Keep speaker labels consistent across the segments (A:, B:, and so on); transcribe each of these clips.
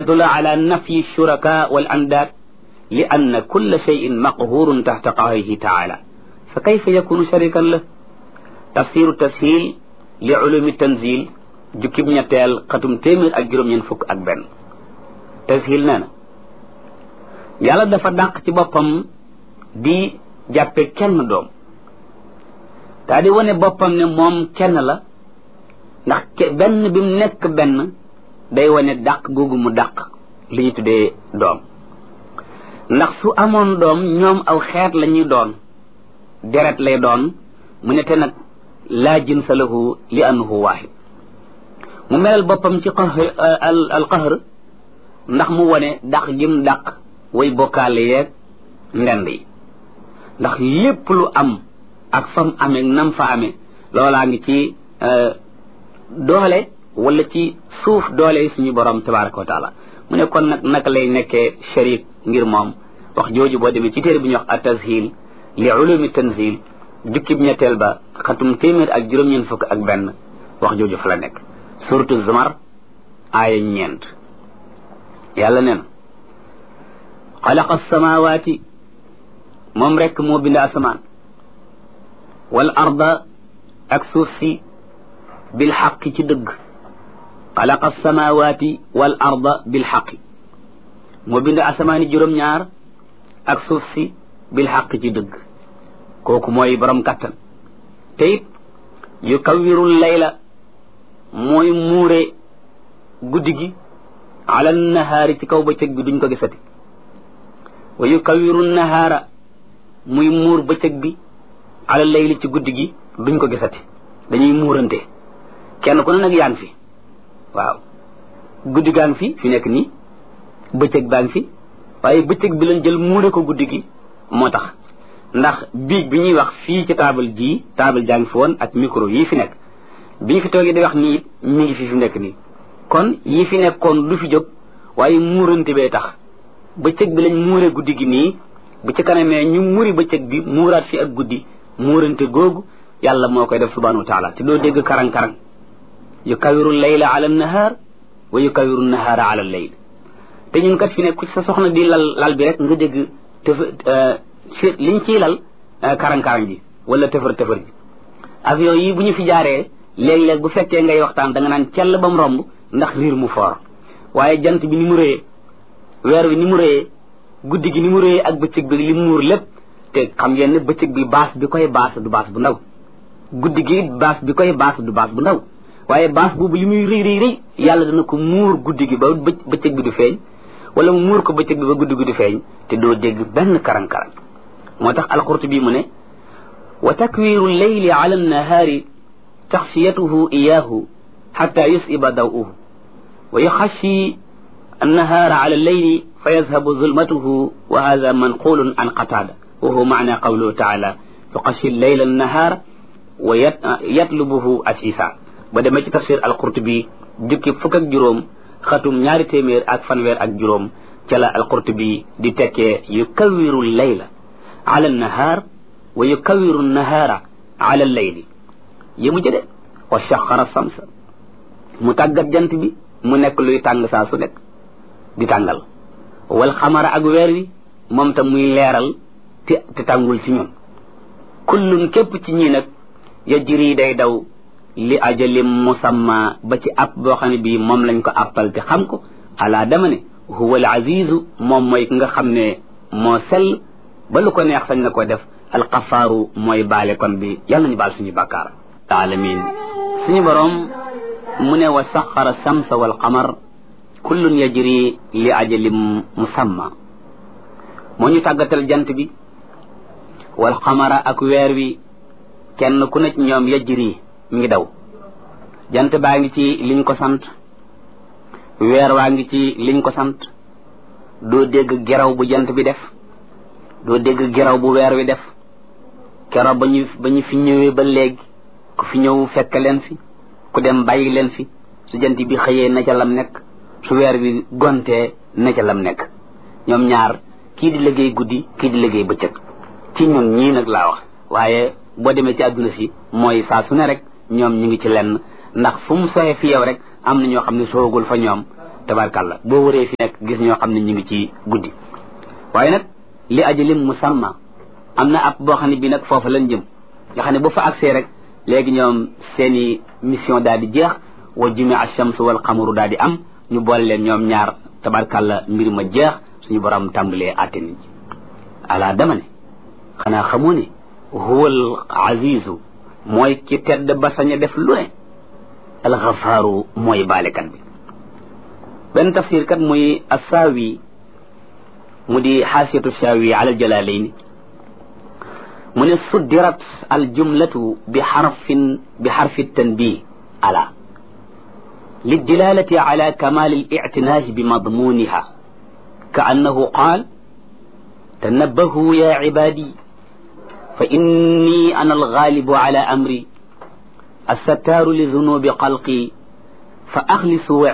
A: يدل على نفي الشركاء والأنداد لأن كل شيء مقهور تحت قهره تعالى فكيف يكون شريكا له تفسير التسهيل لعلوم التنزيل جكب نيتال ختم تيمير ak juroom ñen fukk ak ben tashil nana yalla dafa dak ci bopam di jappé kenn doom ta di wone bopam ne mom kenn la ndax benn bim nek benn day wone dak gogu mu dak li ñu tuddé doom ndax su amon doom ñoom aw xeet lañuy doon deret lay doon mu ne te nag la jinsa lahu li annahu wahid mu melal boppam ci al qahr ndax mu wone dak jim dak way bokkaale yeeg ndend yi ndax lépp lu am ak fam amee nam fa amee loolaa ngi ci doole wala ci suuf doole suñu borom tabaraka wa taala mu ne kon nag naka lay nekkee sharik ngir moom wax jooju boo demee ci téere bi ñuy wax at-tashil li ulumi tanzil jukkib ñetteel ba xatum téeméer ak juróom-ñeent fukk ak benn wax jooju fa la nekk suratu zumar aaya 9 yàlla nee na xalaqa as-samawati moom rek moo bind asamaan wal arda ak suuf si bil xaqi ci dëgg xalaqa as-samawati wal arda bil xaqi moo bind asamaani juróom-ñaar ak suuf si bil xaqi ci dëgg kooku mooy borom kattan te it yukawwirul layla mooy muure guddi gi ala nahaari ci kaw bëccëg bi duñ ko gisati wa yukawwiru nahaara muy muur bëccëg bi ala layli ci guddi gi duñ ko gisati dañuy muurante kenn ku ne nag yaa ngi fi waaw guddi gaa ngi fi nekk nii bëccëg baa ngi fi waaye bëccëg bi lañ jël muure ko guddi gi moo tax ndax biig bi ñuy wax fii ci taabal jaa ngi fi woon ak micro yii fi nekk bi ñu fi toogee di wax nii mi ngi fi nekk nii kon yii fi nekkoon du fi jóg waaye muurante bee tax bëccëg bi lañ muure guddi gi nii bu ci kanamee ñu muri bëccëg bi muuraat fi ak guddi muurante googu yàlla moo koy def subhanahu wa taala te doo dégg karang-karang yukawiru layla ala nahaar wa yukawiru nahaara ala layl te ñun kat fi ne ku sa soxna di lal bi rek nga dégg liñ ciy lal karang-karang ji wala tëfër ji avion yi bu ñu fi jaaree léeg-léeg bu fekkee ngay waxtaan da nga naan cell ba mu romb ndax riir mu foor waaye jant bi ni mu rëyee weer wi ni mu rëyee guddi gi ni mu rëyee ak bëccëg bi li muur lépp te xam ngeen ne bëccëg bi baas bi koy baas du baas bu ndaw guddi gi baas bi koy baas du baas bu ndaw waaye baas boobu li muy rëy yàlla dana ko muur guddi gi ba bëccëg bi du feeñ wala mu muur ko bëccëg bi ba guddi gi du feeñ te doo dégg benn karang-karang moo tax al-Qurtubi mu ne wa takwiru leyli ala annahaari taxfiyatuhu iyaahu xatta yusiba daw'uhu wa yuxashi النهار على الليل فيذهب ظلمته وهذا منقول عن قتادة وهو معنى قوله تعالى يقشي الليل النهار ويطلبه أسيسا بدأ ما تفسير القرطبي جوكي فكك جروم ختم ñaari téeméer ak fanweer ak juróom ca la القرطبي di tekkee يكور الليل على النهار ويكور النهار على الليل yemu jëde wa shakhara samsa mu tàggat jant bi mu nekk luy tàng saa su nekk di tàngal wal xamara ak weer wi moom tam muy leeral te tàngul ci ñun kullun képp ci ñii nag yajri day daw li ajalim musamma ba ci app boo xam ne bii moom lañ ko appal te xam ko ala dama ne huwa al azizu moom mooy ki nga xam ne moo sell ba lu ko neex sañ na ko def alxafaaru mooy baale kon bi yàlla nañu baal suñu bàkkaar alamin suñu borom mu ne wa saxara samsa wal qamar kullun yajri li ajalin musamma moo ñu tàggatal jant bi wal xamara ak weer wi kenn ku nekk ñoom yajri mi ngi daw jant baa ngi ci liñ ko sant weer waa ngi ci liñ ko sant doo dégg geraw bu jant bi def doo dégg geraw bu weer wi def kero ba ñu fi ñëwee ba léegi ku fi ñëw fekk leen fi ku dem bàyyi leen fi su jant bi xëyee na ca lam nekk su weer wi gontee na ca lam nekk ñoom ñaar kii di liggéey guddi kii di liggéey bëccëg ci ñun ñii nag laa wax waaye boo demee ci àdduna si mooy saa su ne rek ñoom ñu ngi ci lenn ndax fu mu soxee fi yow rek am na ñoo xam ne soogul fa ñoom tabarkàlla boo wëree fi nekk gis ñoo xam ne ñu ngi ci guddi waaye nag li ajalim musamma am na ab boo xam ne bii nag foofa lañ jëm nga xam ne bu fa agsee rek léegi ñoom seeni mission daal di jeex wa jumia ash-shamsu wal qamaru daal di am ñu boole leen ñoom ñaar tabarkàlla mbir ma jeex suñu borom tàmbalee àtte nit ñi ala dama ne xanaa xamoo ne huwal azizu mooy ki tedd ba sañ a def lu ne alxafaaru mooy baalekat bi benn tafsir kat muy assaawi mu di xaasiyatu shaawi ala aljalalayn mu ne suddirat aljumlatu bi xarfi tanbih ala للدلالة على كمال الاعتناء بمضمونها كأنه قال تنبهوا يا عبادي فإني أنا الغالب على أمري الستار لذنوب خلقي فأخلصوا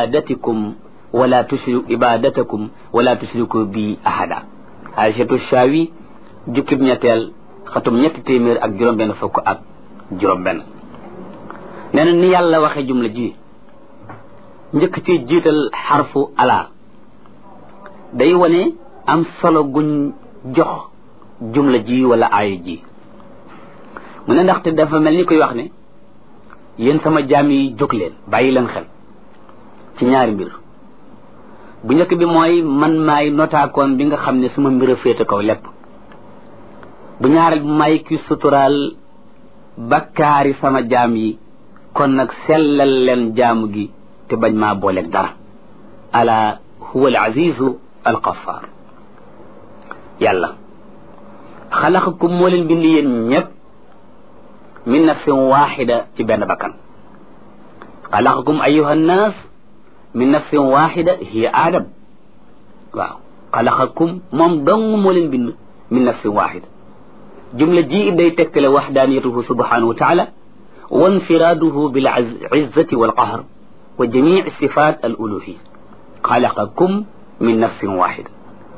A: عبادتكم ولا تشركوا بي أحدا عائشة الشاوي جكب نيتال ختم نيت تيمير ak juróom benn fukk ak juróom benn nee na ni yàlla waxe jumla ji njëkk ci jiital xarfu ala day wane am solo guñ jox jumla ji wala aaya ji mu ne ndaxte dafa mel ni koy wax ne yéen sama jaam yi jóg leen bàyyi leen xel ci ñaari mbir bu njëkk bi mooy man maay notaakoon bi nga xam ne suma mbir a féete kaw lépp bu ñaareel bi maay ki suturaal bakkaari sama jaam yi kon nag sellal leen jaamu gi te bañ maa booleeg dara ala huwa al azizu al qaffar yàlla xalaqakum moo leen bind yéen ñëpp min nafsin waxida ci benn bakkan xalaqakum ayuha nnaas min nafsin waxida hiya aadam waaw xalaqakum moom dong moo leen bind min nafsin waxida jumla ji day tekkale waxdaaniyatuhu subhanahu wa taala wa infiraaduhu bil izzati wal qahr wa jamii sifat al uluhiyya xalaqakum min nafsin waxida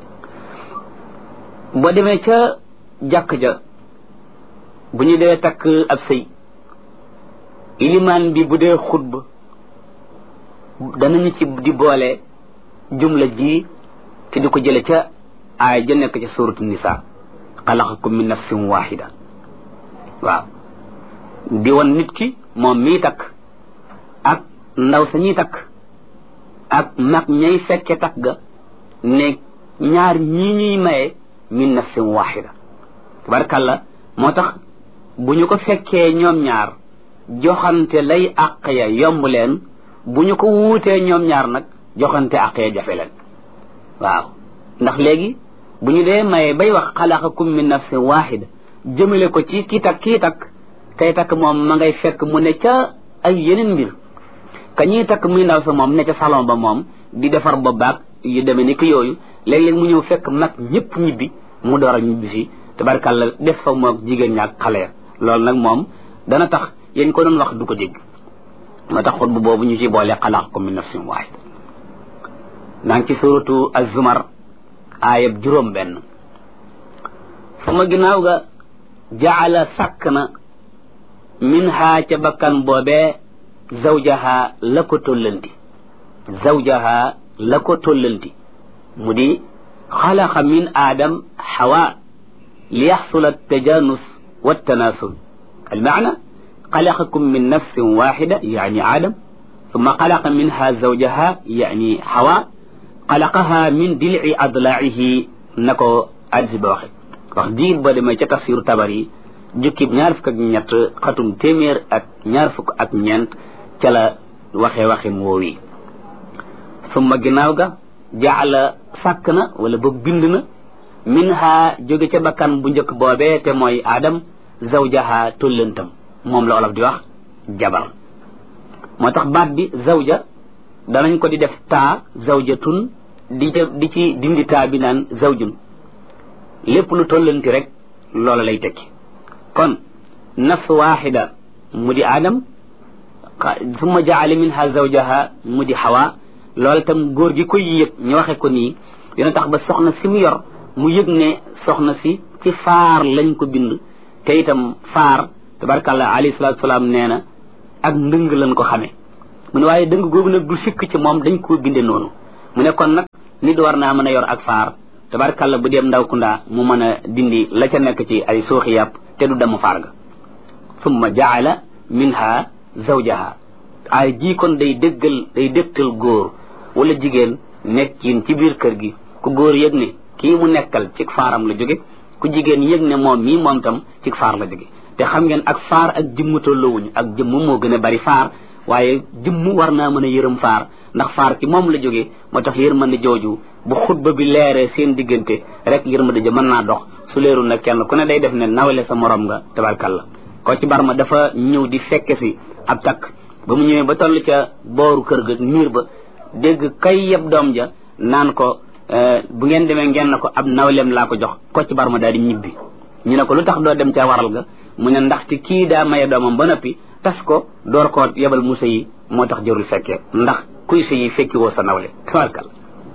A: boo demee ca jàkk ja bu ñu dee takk ab sëy ilimaan bi bu dee xutba danañu ci di boole jumla ji te di ko jële ca aaya ja nekk ca suratu nisa xalaqakum min nafsin waxida waaw di won nit ki moom mii takk ak ndaw sa ñuy takk ak mag ñay fekke takk ga ne ñaar ñii ñuy maye min nafsin waxida tabarkàlla moo tax bu ñu ko fekkee ñoom ñaar joxante lay àq ya yomb leen bu ñu ko wuutee ñoom ñaar nag joxante àq ya jafe leen waaw ndax léegi bu ñu dee maye bay wax xalaqakum min nafsin waxida jëmale ko ci kii takk kay takk moom ma ngay fekk mu ne ca ay yeneen mbir ka ñuy takk muy ndaw sa moom ne ca salon ba moom di defar ba baag yu demee ni ki yooyu léeg-léeg mu ñëw fekk mag ñëpp ñibbi mu door a ñibbi si tabarkàlla def fa moog jigéen ñaak xale ya loolu nag moom dana tax yéen ko doon wax du ko dégg moo tax xutbu boobu ñu ci boole xalaqakum min nafsin waxida naa ngi ci suratu az-zumar aayab juróom benn sama ginnaaw ga jaala sàkk na min ha ca bakkan boobee zawjaha la ko tollanti mu di xalaqa min aadam xawa ليحصل التجانس والتناسل المعنى خلقكم من نفس واحدة يعني آدم ثم خلق منها زوجها يعني حواء خلقها من دلع أضلاعه نكو أجزب وخدين بدي ما تفسير تبري جوكيب ñaarfuk ak ñett xatum téeméer ak ñaarfuk ak ñeent ca la waxe moowi summa ginnaaw ga jaala sàkk na wala ba bind na minha jóge ca bakkan bu njëkk boobee te mooy Adam zawjaha tollantam moom la olof di wax jabar moo tax baat bi zawja danañ ko di def taa zawjatun di ci dindi taa bi naan zawjun lépp lu tollanti rek loola lay tekki kon nafs waxida mu di Adam summa jaala minha zawjaha mu di Hawa loola tam góor gi koy yëg ñu waxe ko nii dina tax ba soxna si mu yor mu yëg ne soxna si ci faar lañ ko bind te itam faar tabarkàllah alayhi salaatu salaam nee na ak ndëng lañ ko xamee mu ne waaye dëng googu nag du sikk ci moom dañ koo binde noonu mu ne kon nag nit war naa mën a yor ak faar tabarkàlla bu dem ndaw kundaa mu mën a dindi la ca nekk ci ay sooxi yàpp te du dem faar ga summa jaala minha zawjaha ay ji kon day dégtal góor wala jigéen nekkin ci biir kër gi ku góor yëg ne kii mu nekkal ci faaram la jóge ku jigéen yëg ne moom mii moom tam ci faar la jóge te xam ngeen ak faar ak jëmm tolloowuñu ak jëmm moo gën a bari faar waaye jëmm war naa mën a yërëm faar ndax faar ci moom la jóge moo tax yërmande jooju bu xutba bi leeree seen diggante rek yërmande ja mën naa dox su leerul nag kenn ku ne day def ne nawle sa morom nga tabarkalla ko ci barma dafa ñëw di fekke si ab takk ba mu ñëwee ba toll ca booru kër ga miir ba dégg kay yeb doom ja naan ko bu ngeen demee ngeen na ko ab nawleem laa ko jox ko ci barma daal di ñibbi ñu ne ko lu tax doo dem ca waral ga mu ne ndaxte kii daa maye doomam ba noppi tas ko door koo yebal musa yi moo tax jërul fekkee ndax kuy sa yi fekki woo sa nawle tabarkalla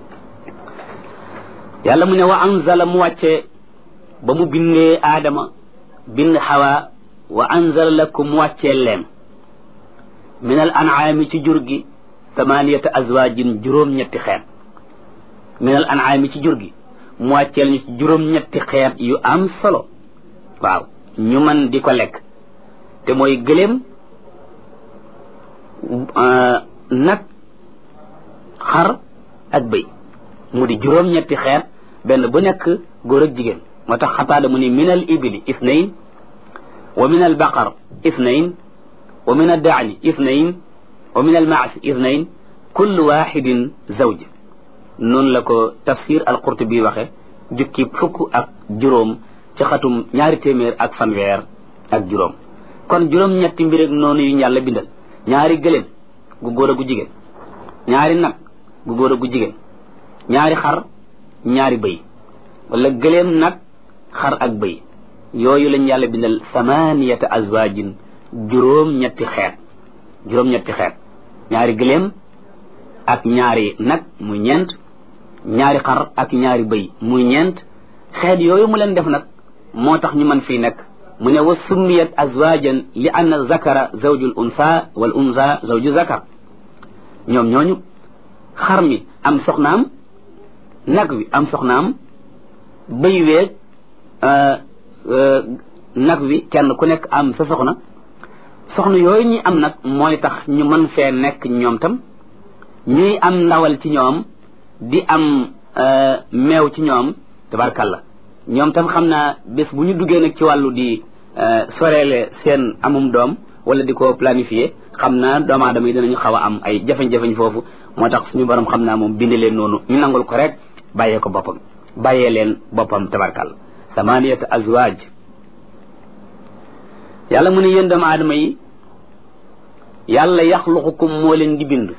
A: yàlla mu ne wa anzala mu wàccee ba mu bindee aadama bind xawa wa anzala lakum mu wàccee leen min al an'aami ci jur gi thamaniyata azwaajin juróom-ñetti xeet min al an'aami ci jur gi mu wàcceel ñu ci juróom-ñetti xeet yu am solo waaw ñu mën di ko lekk te mooy gëléem nag xar ak bëy mu di juróom-ñetti xeet benn bu nekk góor ak jigéen moo tax xataada mu ni min al ibili ithnayn wa min al baqar ithnayn wa min al daani ithnayn wa min al maas ithnayn kullu waxidin zawj noonu la ko tafsir al qurtubi waxe jukki fukk ak juróom ci xatum 200 fanweer ak juróom kon juróom-ñetti mbir ak noonu yu yàlla bindal ñaari gëléem gu góor a gu jigéen ñaari nag gu góor a gu jigéen ñaari xar ñaari bëy wala gëléem nag xar ak bëy yooyu lañ yàlla bindal samaniyata azwaajin juróom-ñetti xeet ñaari gëléem ak ñaari nag muy ñeent ñaari xar ak ñaari bëy muy ñeent xeet yooyu mu leen def nag moo tax ñu mën fii nekk mu ne wa summiyat azwaajan li anna zakara zawjul unsa wal unsa zawju zakar ñoom ñooñu xar mi am soxnaam nag wi am soxnaam bëy weeg nag wi kenn ku nekk am sa soxna yooyu ñi am nag mooy tax ñu mën fee nekk ñoom tam ñuy am ndawal ci ñoom di am meew ci ñoom tabarkalla ñoom tam xam naa bés bu ñu duggee nag ci wàllu di soreele seen amum doom wala di ko planifier xam naa doomu aadama yi dinañu xaw a am ay jafe-jafe foofu moo tax suñu borom xam naa moom bind leen noonu ñu nangul ko rek bàyyee leen boppam tabarkalla samaniyata azwaaj yàlla mu ne yéen doomu aadama yi yàlla yaxluqukum moo leen di bind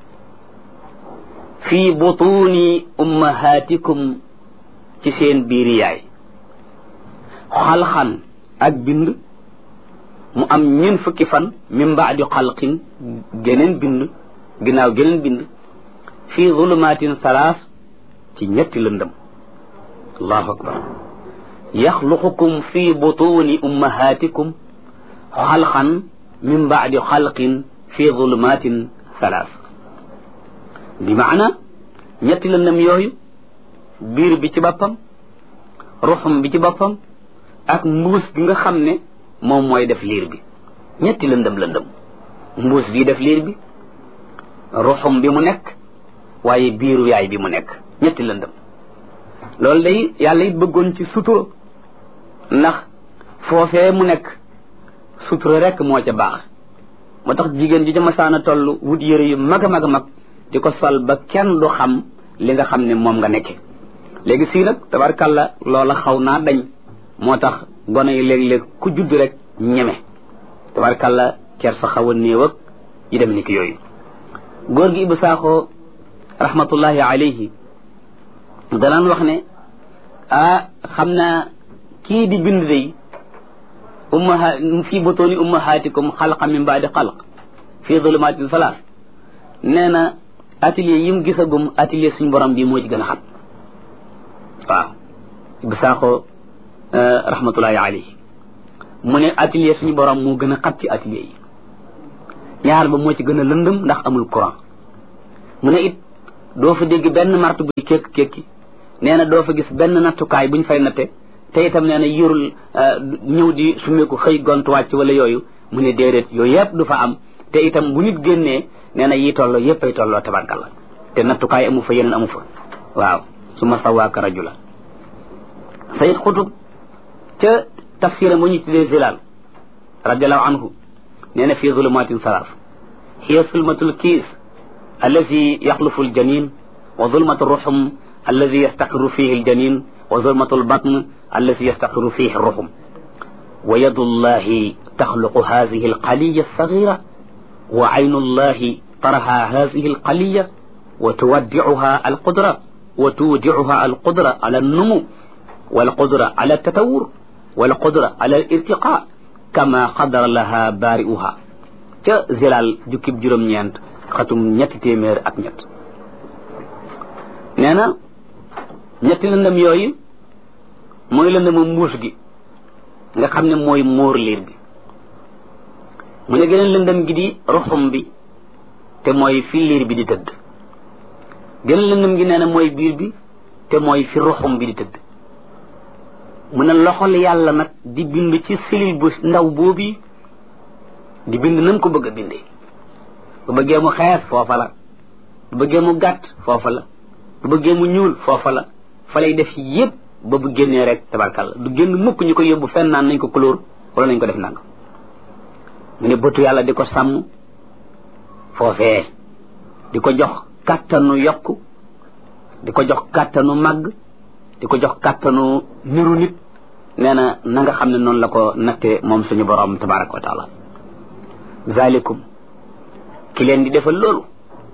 A: fii butuni ummahatikum ci seen biiri yaay xalxan ak bind mu am ñeen fukki fan min baadi xalqin geneen bind ginnaaw geneen bind fii zulumatin salaas ci ñetti lëndëm allahu akbar yaxluqukum fii butuni ummahatikum xalxan min baadi xalqin fii zulumatin salaas bi maana ñetti lëndëm yooyu biir bi ci boppam ruxum bi ci boppam ak mbuus bi nga xam ne moom mooy def liir bi ñetti lëndëm mbuus bii def liir bi ruxum bi mu nekk waaye biiru yaay bi mu nekk ñetti lëndëm loolu day yàlla it bëggoon ci sutura ndax foofee mu nekk sutura rek moo ca baax moo tax jigéen ji ca masaana toll wut yëre yu mag a mag a mag di ko sol ba kenn du xam li nga xam ne moom nga nekke léegi sii nag tabarkalla loola xaw naa dañ moo tax gone yi léeg-léeg ku judd rek ñeme tabarkalla ker sa xaw a néew ak yi dem ni ki yooyu góor gi Ibou Sakho rahmatullahi alayhi danaan wax ne xam naa kii di bind day fii butuni ummahatikum xalqa min baadi xalq fii zulumatin salaas nee na atelier yi mu gisagum atelier suñu borom bi moo ci gën a xat waaw Ibou Sakho rahmatullahi alayhi mu ne atelier suñu borom moo gën a xat ci atelier yi ñaar ba moo ci gën a lëndëm ndax amul courant mu ne it doo fa dégg benn martu buy kékki nee na doo fa gis benn nattukaay buñ fay natte te itam nee na yurul ñëw di sumeeku xëy gont wàcc wala yooyu mu ne déedéet yooyu yëpp du fa am te itam bu nit génnee nee na yi tolloo yëpp ay tolloo tabarkalla te nattukaay amu fa yeneen amu fa waaw summa sawaaka rajula sayid xutub ca tafsiram bu ñu tuddee zilal radiallahu anhu nee na fii zulumatin salaas hiya zulmatul kiis alladi yaxlufu aljanin wa zulmatu ruxum alladi yastaqiru fihi aljanin wa zulmatu albatn alladi yastaqiru fihi ruxum wa yadu llahi taxluqu hadihi alqaliya alsagira wa aynu llahi taraha hadihi alqaliya wa tuwaddicuha alqudra wa tuwdicuha alqudra ala alnumu walqudra ala altatawur walqudra ala alirtiqa kama qadara laha baari'uha ca zilal jukkib juróom-ñeent xatum ñetti téeméer ak ñett nee na ñetti lëndëm yooyu mooy lëndëmu mbuus gi nga xam ne mooy móor liir bi mu ne geneen lëndëm gi di ruxum bi te mooy fi liir bi di tëdd geneen lëndëm gi nee na mooy biir bi te mooy fi ruxum bi di tëdd mu ne loxol yàlla nag di bind ci cellule bu ndaw boobu di bind nam ko bëgg a bindee bu bëggee mu xees foofa la bu bëggee mu gàtt foofa la bu bëggee mu ñuul foofa la fa lay def yépp ba bu génnee rek tabarkalla du génn mukk ñu ko yóbbu fenn naan nañ ko couleur wala nañ ko def nang mu ne bëtu yàlla di ko sàmm foofee di ko jox kàttanu yokku di ko jox kàttanu màgg di ko jox kàttanu niru nit nee na na nga xam ne noonu la ko nattee moom suñu borom tabaraka wa taala zalikum ki leen di defal loolu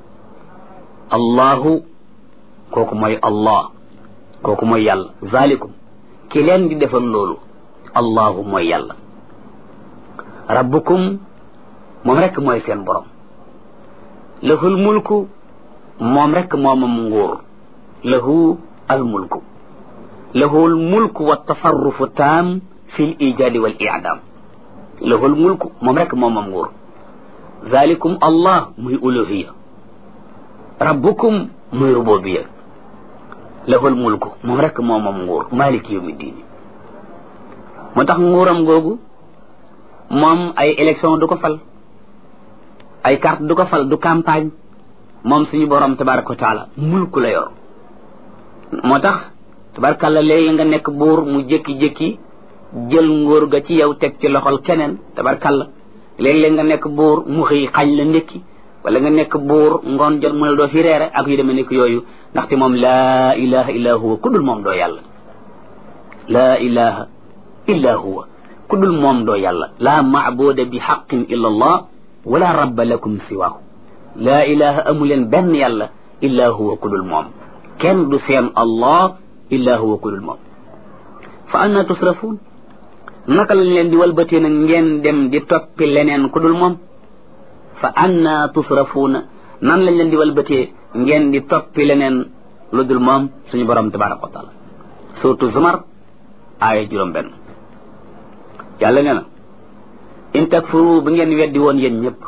A: allahu kooku mooy allah kooku mooy yàlla zalikum ki leen di defal loolu allahu mooy yàlla rabbukum moom rekk mooy seen borom lahul mulku moom rekk moomam nguur lahu al mulku lahul mulku wa tasarrufu taam fi l ijaadi wal iadaam lahul mulku moom rekk moomam nguur zalikum allah muy uluhiya rabbukum muy rububiya lahul mulku moom rekk moomam nguur maliki yawmi diini moo tax nguuram googu moom ay élection du ko fal ay carte du ko fal du campagne moom suñu borom tabaraka wa taala mulku la yor moo tax tabarkalla léegi nga nekk buur mu jékki-jékki jël nguur ga ci yow teg ci loxol keneen tabarkalla léeg-léeg nga nekk buur mu xëy xañ la ndékki wala nga nekk buur ngoon jot mu ne doo fi reere ak yu demee nekk yooyu ndaxte moom laa ilaha illa huwa ku dul moom doo yàlla laa ilaha illa huwa ku dul moom doo yàlla laa maabuda bi xaqin illa allah wala rabba lakum siwaahu laa ilaha amuleen benn yàlla illa huwa ku dul moom kenn du seen allah illa huwa ku dul moom fa anna tusrafuun naka lañ leen di walbatee nag ngeen dem di toppi leneen ku dul moom fa anna tusrafuuna nan lañ leen di walbatee ngeen di toppi leneen lu dul moom suñu borom tabaraka wa taala surtout Zumar aaya juróom benn yàlla nee na in takfuru bu ngeen weddi woon yéen ñëpp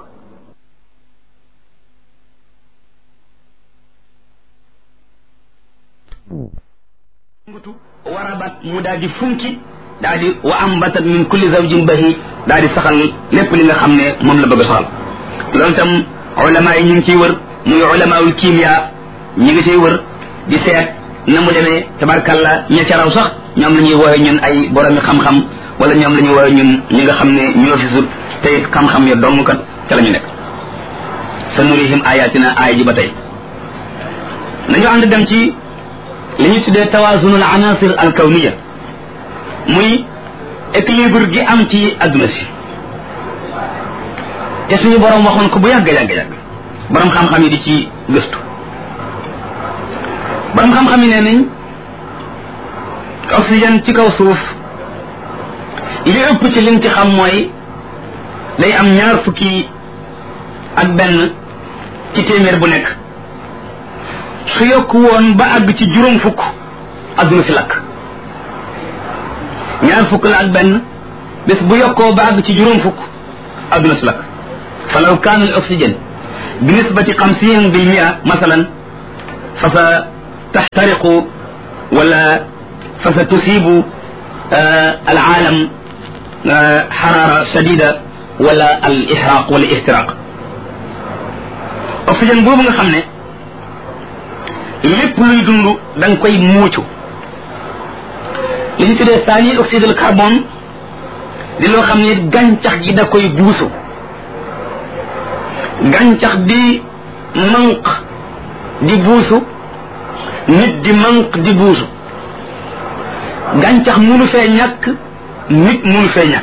A: warabat mu daal di funki daal di wa ambatat min kulli zawjin bahi daal di saxal lépp li nga xam ne moom la bëgg a saxal loolu tam ulama yi ñu ngi ciy wër muy ulamaul kimia ñi ngi ciy wër di seet na mu demee tabarkalla ña ca raw sax ñoom la ñuy woowe ñun ay boromi xam-xam wala ñoom la ñuy woowe ñun ñi nga xam ne ñoo fi sut te it xam-xam ya dong kat ca la ñu nekk sa nurihim ayatina aaya ji ba tey nañu ànd dem ci li ñu tuddee tawazunul anasir al kawniya muy équilibre gi am ci adduna si te suñu borom waxoon ko bu yàgg borom xam-xam yi di ci gëstu borom xam-xam yi nee nañ oxygène ci kaw suuf li ëpp ci liñ ci xam mooy day am 2 fukki ak benn ci téeméer bu nekk su yokku woon ba àgg ci 4 fukk adduna si lakk 2 fukk la ak benn bés bu yokkoo ba àgg ci 4 fukk adduna si lakk falaw kaana al oxygène bi nisbati 50% masalan fa sa taxtariqu wala fa sa tusibu al aalam xaraara shadida wala al ihraq wala ihtiraq oxygène boobu nga xam ne lépp luy dund da nga koy muucu li ñu tuddee saani oxyde de carbone di loo xam ne gàncax gi da koy buusu gàncax di manq di buusu nit di manq di buusu gàncax munu fee ñàkk nit munu fee ñàkk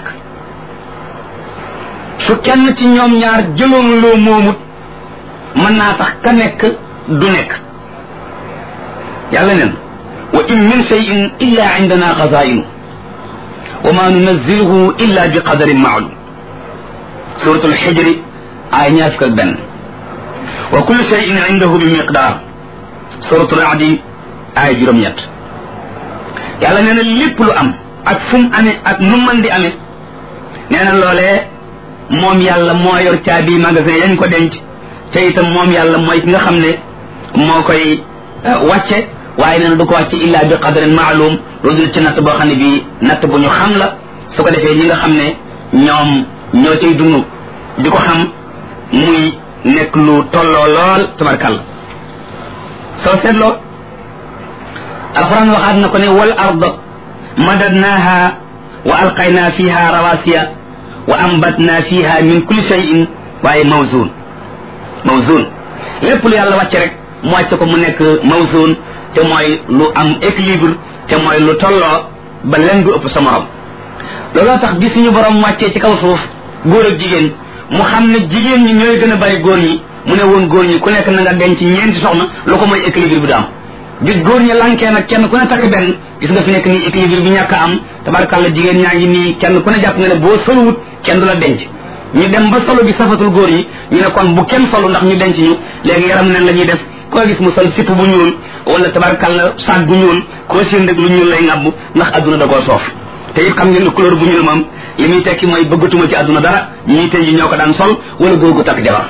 A: su kenn ci ñoom ñaar jëloon loo moomut mën naa tax ka nekk du nekk yàlla neen wa in min cheyin illa indana xazainu wa ma nunazziluhu illa bi qadarin maalum suratul xijri ay ñaar fukk ak benn wa kullu cheyin indahu bi miqdaar suratul adi ay juróom-ñett yàlla nee na lépp lu am ak fu mu amee ak nu mën di amee nee na loolee moom yàlla moo yor caabi magasin yañ ko denc te itam moom yàlla mooy ki nga xam ne moo koy wàcce waaye nee na du ko wàcce illa bi qadarin maalum lu dul ci natt boo xam ne bii natt bu ñu xam la su ko defee ñi nga xam ne ñoom ñoo cay dund di ko xam muy nekk lu tolloo lool tabarkàlla soo seetloo alquran waxaat na ko ne wal arda madadnaha wa alqayna fiha rawasiya wa ambatna fiha min kulli shay'in waaye mawzun lépp lu yàlla wàcce rek mu wàcce ko mu nekk mawzun te mooy lu am équilibre te mooy lu tolloo ba leen du ëpp sa morom looloo tax bi suñu borom wàccee ci kaw suuf góor ak jigéen mu xam ne jigéen ñi ñooy gën a bari góor ñi mu ne woon góor ñi ku nekk na nga denc ñeenti soxna lu ko mooy équilibre bi du am bis góor ñi lankee nag kenn ku ne takk benn gis nga fi nekk nii équilibre bi ñàkk a am tabarkàlla jigéen ñaa ngi nii kenn ku ne jàpp nga ne boo soluwut kenn du la denc ñu dem ba solo bi safatul góor ñi ñu ne kon bu kenn solu ndax ñu denc ñu léegi yaram nen la ñuy def koo gis mu sol sipp bu ñuul wala tabarkàlla saag bu ñuul koo seen rek lu ñuul lay ŋàbb ndax adduna da koo soof te it xam ngeen ne couleur bu ñuul moom li muy tekki mooy bëggatuma ci adduna dara ñii tey ji ñoo ko daan sol wala góor gu takk jabar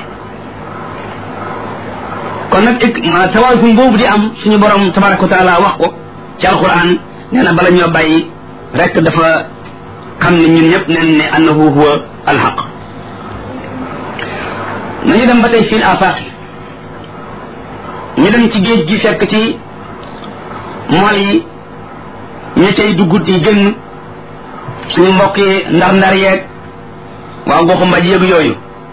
A: kon nag tawaazun boobu di am suñu borom tabaraka wa taala wax ko ci alquran nee na bala ñoo bàyyi rek dafa xam ne ñun ñëpp nen ne annahu huwa alxaq nañu dem ba tey fil afaq ñu dem ci géej gi fekk ci mool yi ñi cay dugg di génn suñu mbokk yi ndar-ndar yeeg waa goxu mbaj yëg yooyu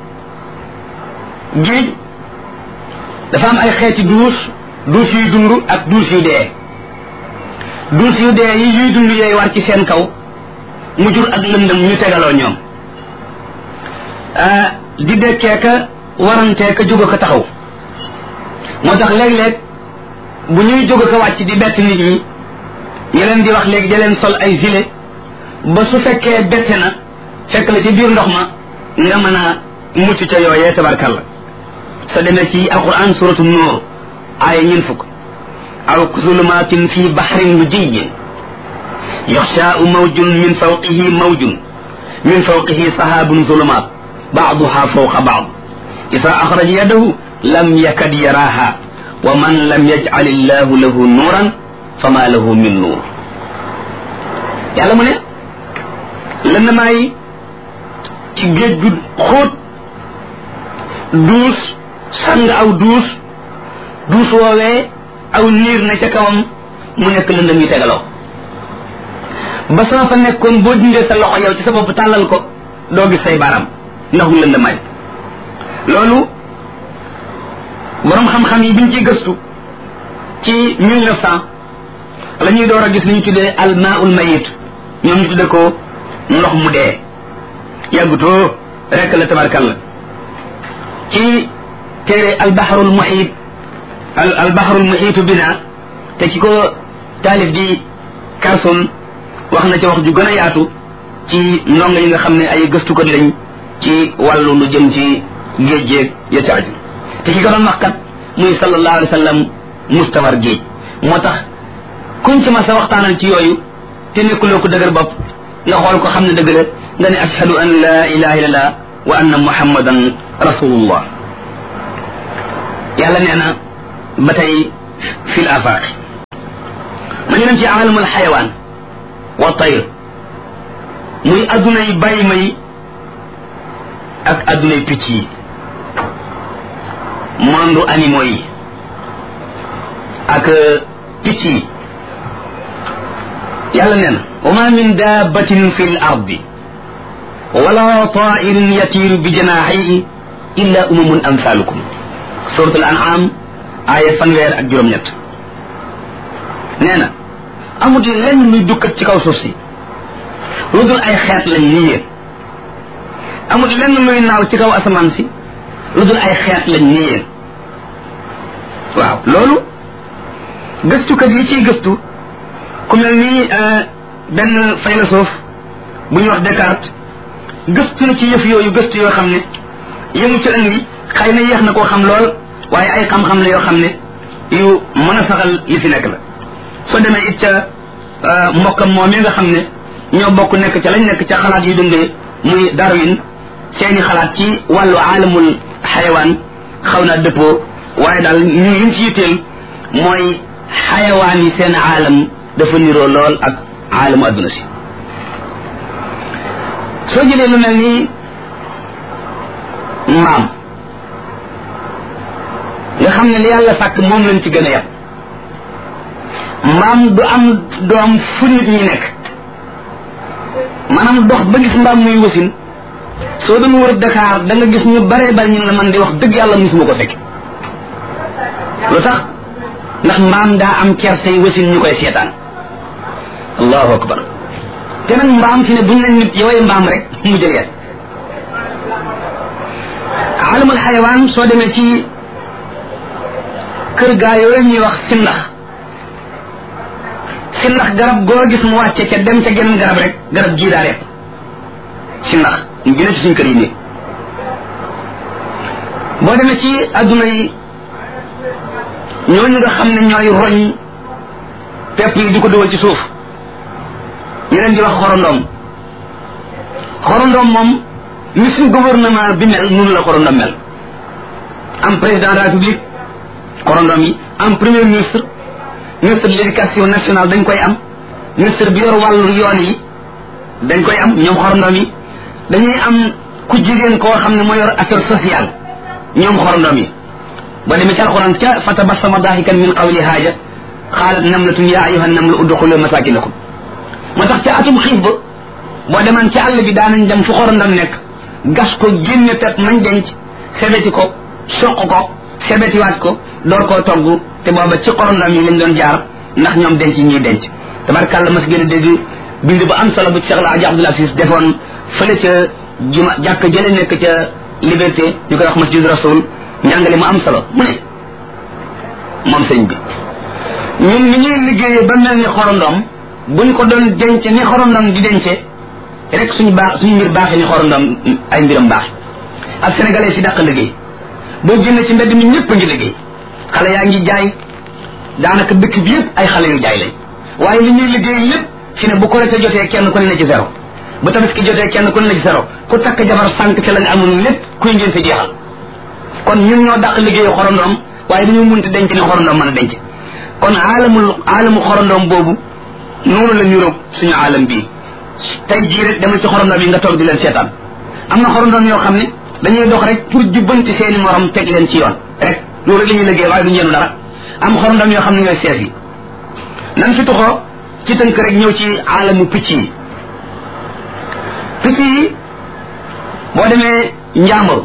A: géej dafa am ay xeeti duus yuy dund ak duus yu dee duus yu dee yi yuy dund yooyu war ci seen kaw mu jur ak lëndëm ñu tegaloo ñoom di dekkee ka warantee ka jóg ko taxaw moo tax léeg-léeg bu ñuy jóg ko wàcc di bett nit ñi ñu leen di wax léegi da leen sol ay gilet ba su fekkee bette na fekk la ci biir ndox ma nga mën a mucc ca yooyee tabarkalla sa demee ci alquran suratu nuur aaya ñeen fukk aw zulumatin fi bahrin lujiyyin yaxshaa'u mawjun min fawqihi sahaabun zulumaat ba'duha fawqa ba'd isa axraja yadahu lam yakad yaraaha wa man lam yaj'al illahu lahu nuuran fama lahu min nuur yàlla mu ne lëndamaay yi ci géej gu xóot duus sang aw duus woowee aw niir na ca kawam mu nekk lëndëm yi tegaloo ba sama fa nekkoon boo dindee sa loxo yow ci sa bopp tàllal ko doo gis say baaraam ndax mu lëndamaay loolu borom xam-xam yi biñ ciy gëstu ci 1900 la ñuy door a gis li ñu tuddee almaaul mayit ñoom ñu tuddee ko ndox mu dee yàggutoo rek la tabarkalla ci téere albaharul muhit albaharul muhitu bina te ki ko taalif di Carson wax na ci wax ju gën a yaatu ci ndongo yi nga xam ne ay gëstu ko lañ ci wàllu lu jëm ci géej géej ya ca aju te ki ko doon wax kat muy sallallahu alayhi wa sallam mustawar géej moo tax kuñ ci ma sa waxtaanal ci yooyu te nekkuloo ko dëgër bopp nga xool ko xam ne dëgg la nga ne ashhadu an la ilaha illallah wa anna muhammadan rasulullah. yàlla nee na ba tey fil afaq ma ñu dem ci alamul xayawaan wa tayr muy addunay bàyyi may ak addunay picc yi monde animaux yi ak picc yi yàlla nee na wa ma min dabbatin fi l ardi wala tairin yatiiru bi janaaxihi illa umamun amsalukum suratul an'am aaya 1 ak juróom-ñett nee na amut lenn luy dukkat ci kaw suuf si lu dul ay xeet lañ ni yéen amut lenn luy naaw ci kaw asamaan si lu dul ay xeet lañ ni yéen waaw loolu gëstukat yi ciy gëstu ku mel ni benn philosophe bu ñuy wax Descartes gëstu na ci yëf yooyu gëstu yoo xam ne yëmu ci andi xëy na yéex na koo xam lool waaye ay xam-xam la yoo xam ne yu mën a saxal li fi nekk la soo demee it ca mbokkam moom yi nga xam ne ñoo bokk nekk ca lañ nekk ca xalaat yu dundee muy Darwin seeni xalaat ci wàllu aalamul xayawaan xaw naa dëppoo waaye daal ñu liñ ci yitteel mooy xayawaan yi seen aalam dafa niroo lool ak aalamu adduna si soo jëlee lu mel ni mbaam nga xam ne li yàlla sàkk moom lañ ci gën a yab mbaam du am doom fu nit ñi nekk maanaam dox ba gis mbaam muy wasin soo doon wër Dakar da nga gis ñu bare bare ñu la man di wax dëgg yàlla musuma ko fekk lu tax ndax mbaam daa am kersey wasin ñu koy seetaan allahu akbar te nag mbaam fi ne buñ leen nit yooyu mbaam rek mu jëlee alamul xayawaan soo demee ci kër gaa yooyu ñuy wax sindax garab goo gis mu wàcce ca dem ca genn garab rek garab gii daa rek sindax ñu gën a ci suñ kër yi nii boo demee ci adduna yi ñooñu nga xam ne ñooy roñ pepp yi di ko dugal ci suuf ñu leen di wax xorondoom moom ni suñ gouvernement bi mel noonu la xorondoom mel am président de la république xorondoom yi am premier ministre ministre de l'éducation nationale dañ koy am ministre bi yor wàllu yoon yi dañ koy am ñoom xorondoom yi dañuy am ku jigéen koo xam ne moo yor affaire sociale ñoom xorondoom yi ba demee ci alquran ca fa tabassama daahikan min qawli haaja qaalat namlatun yaa ayyuha namlu udxulu masakinakum moo tax ca atum xiif ba boo demaan ci àll bi daanañ dem fu xorondam nekk gas ko génne pepp mañ denc sebeti ko soq ko sebetiwaat ko door koo togg te booba ci xorondam yi lañ doon jaar ndax ñoom denc ñuy denc tabarkàlla mas gën a dégg bind bu am solo bu Cheikh El Hadji Abdoul Aziz defoon fële ca juma jàkk jële nekk ca liberté ñu koy wax masjid rasul njàngale mu am solo mu ne moom sëñ bi ñun ni ñuy liggéeyee ba mel ni xorondom buñ ko doon denc ni xorondom di dencee rek suñu mbir baaxee ni xorondom ay mbiram baax ak sénégalais si dàq liggéey boo génne ci mbedd mi ñëpp a ngi liggéey xale yaa ngi jaay daanaka dëkk bi yëpp ay xale yu jaay lañ waaye li ñuy liggéey lépp fi ne bu korite jotee kenn ku ne na ci zéro bu tabaski jotee kenn ku ne na ci zéro ku takk jabar sànq ci lañ amoon lépp kuy ngeen fi jeexal kon ñun ñoo dàq liggéeyu xorondom waaye dañu munti denc ni xorondom mën a denc kon aalamu xorondom boobu noonu la ñu roog suñu aalam bii tey jii rek demal ci xorondom yi nga toog di leen seetaan am na xorondom yoo xam ne dañuy dox rek pour jubbanti seeni morom teg leen ci yoon rek loolu rek la ñuy liggéey waaye duñu yenu dara am xorondom yoo xam ne ñooy sees yi nan fi tuxoo ci tënk rek ñëw ci aalamu picc yi boo demee njàmbur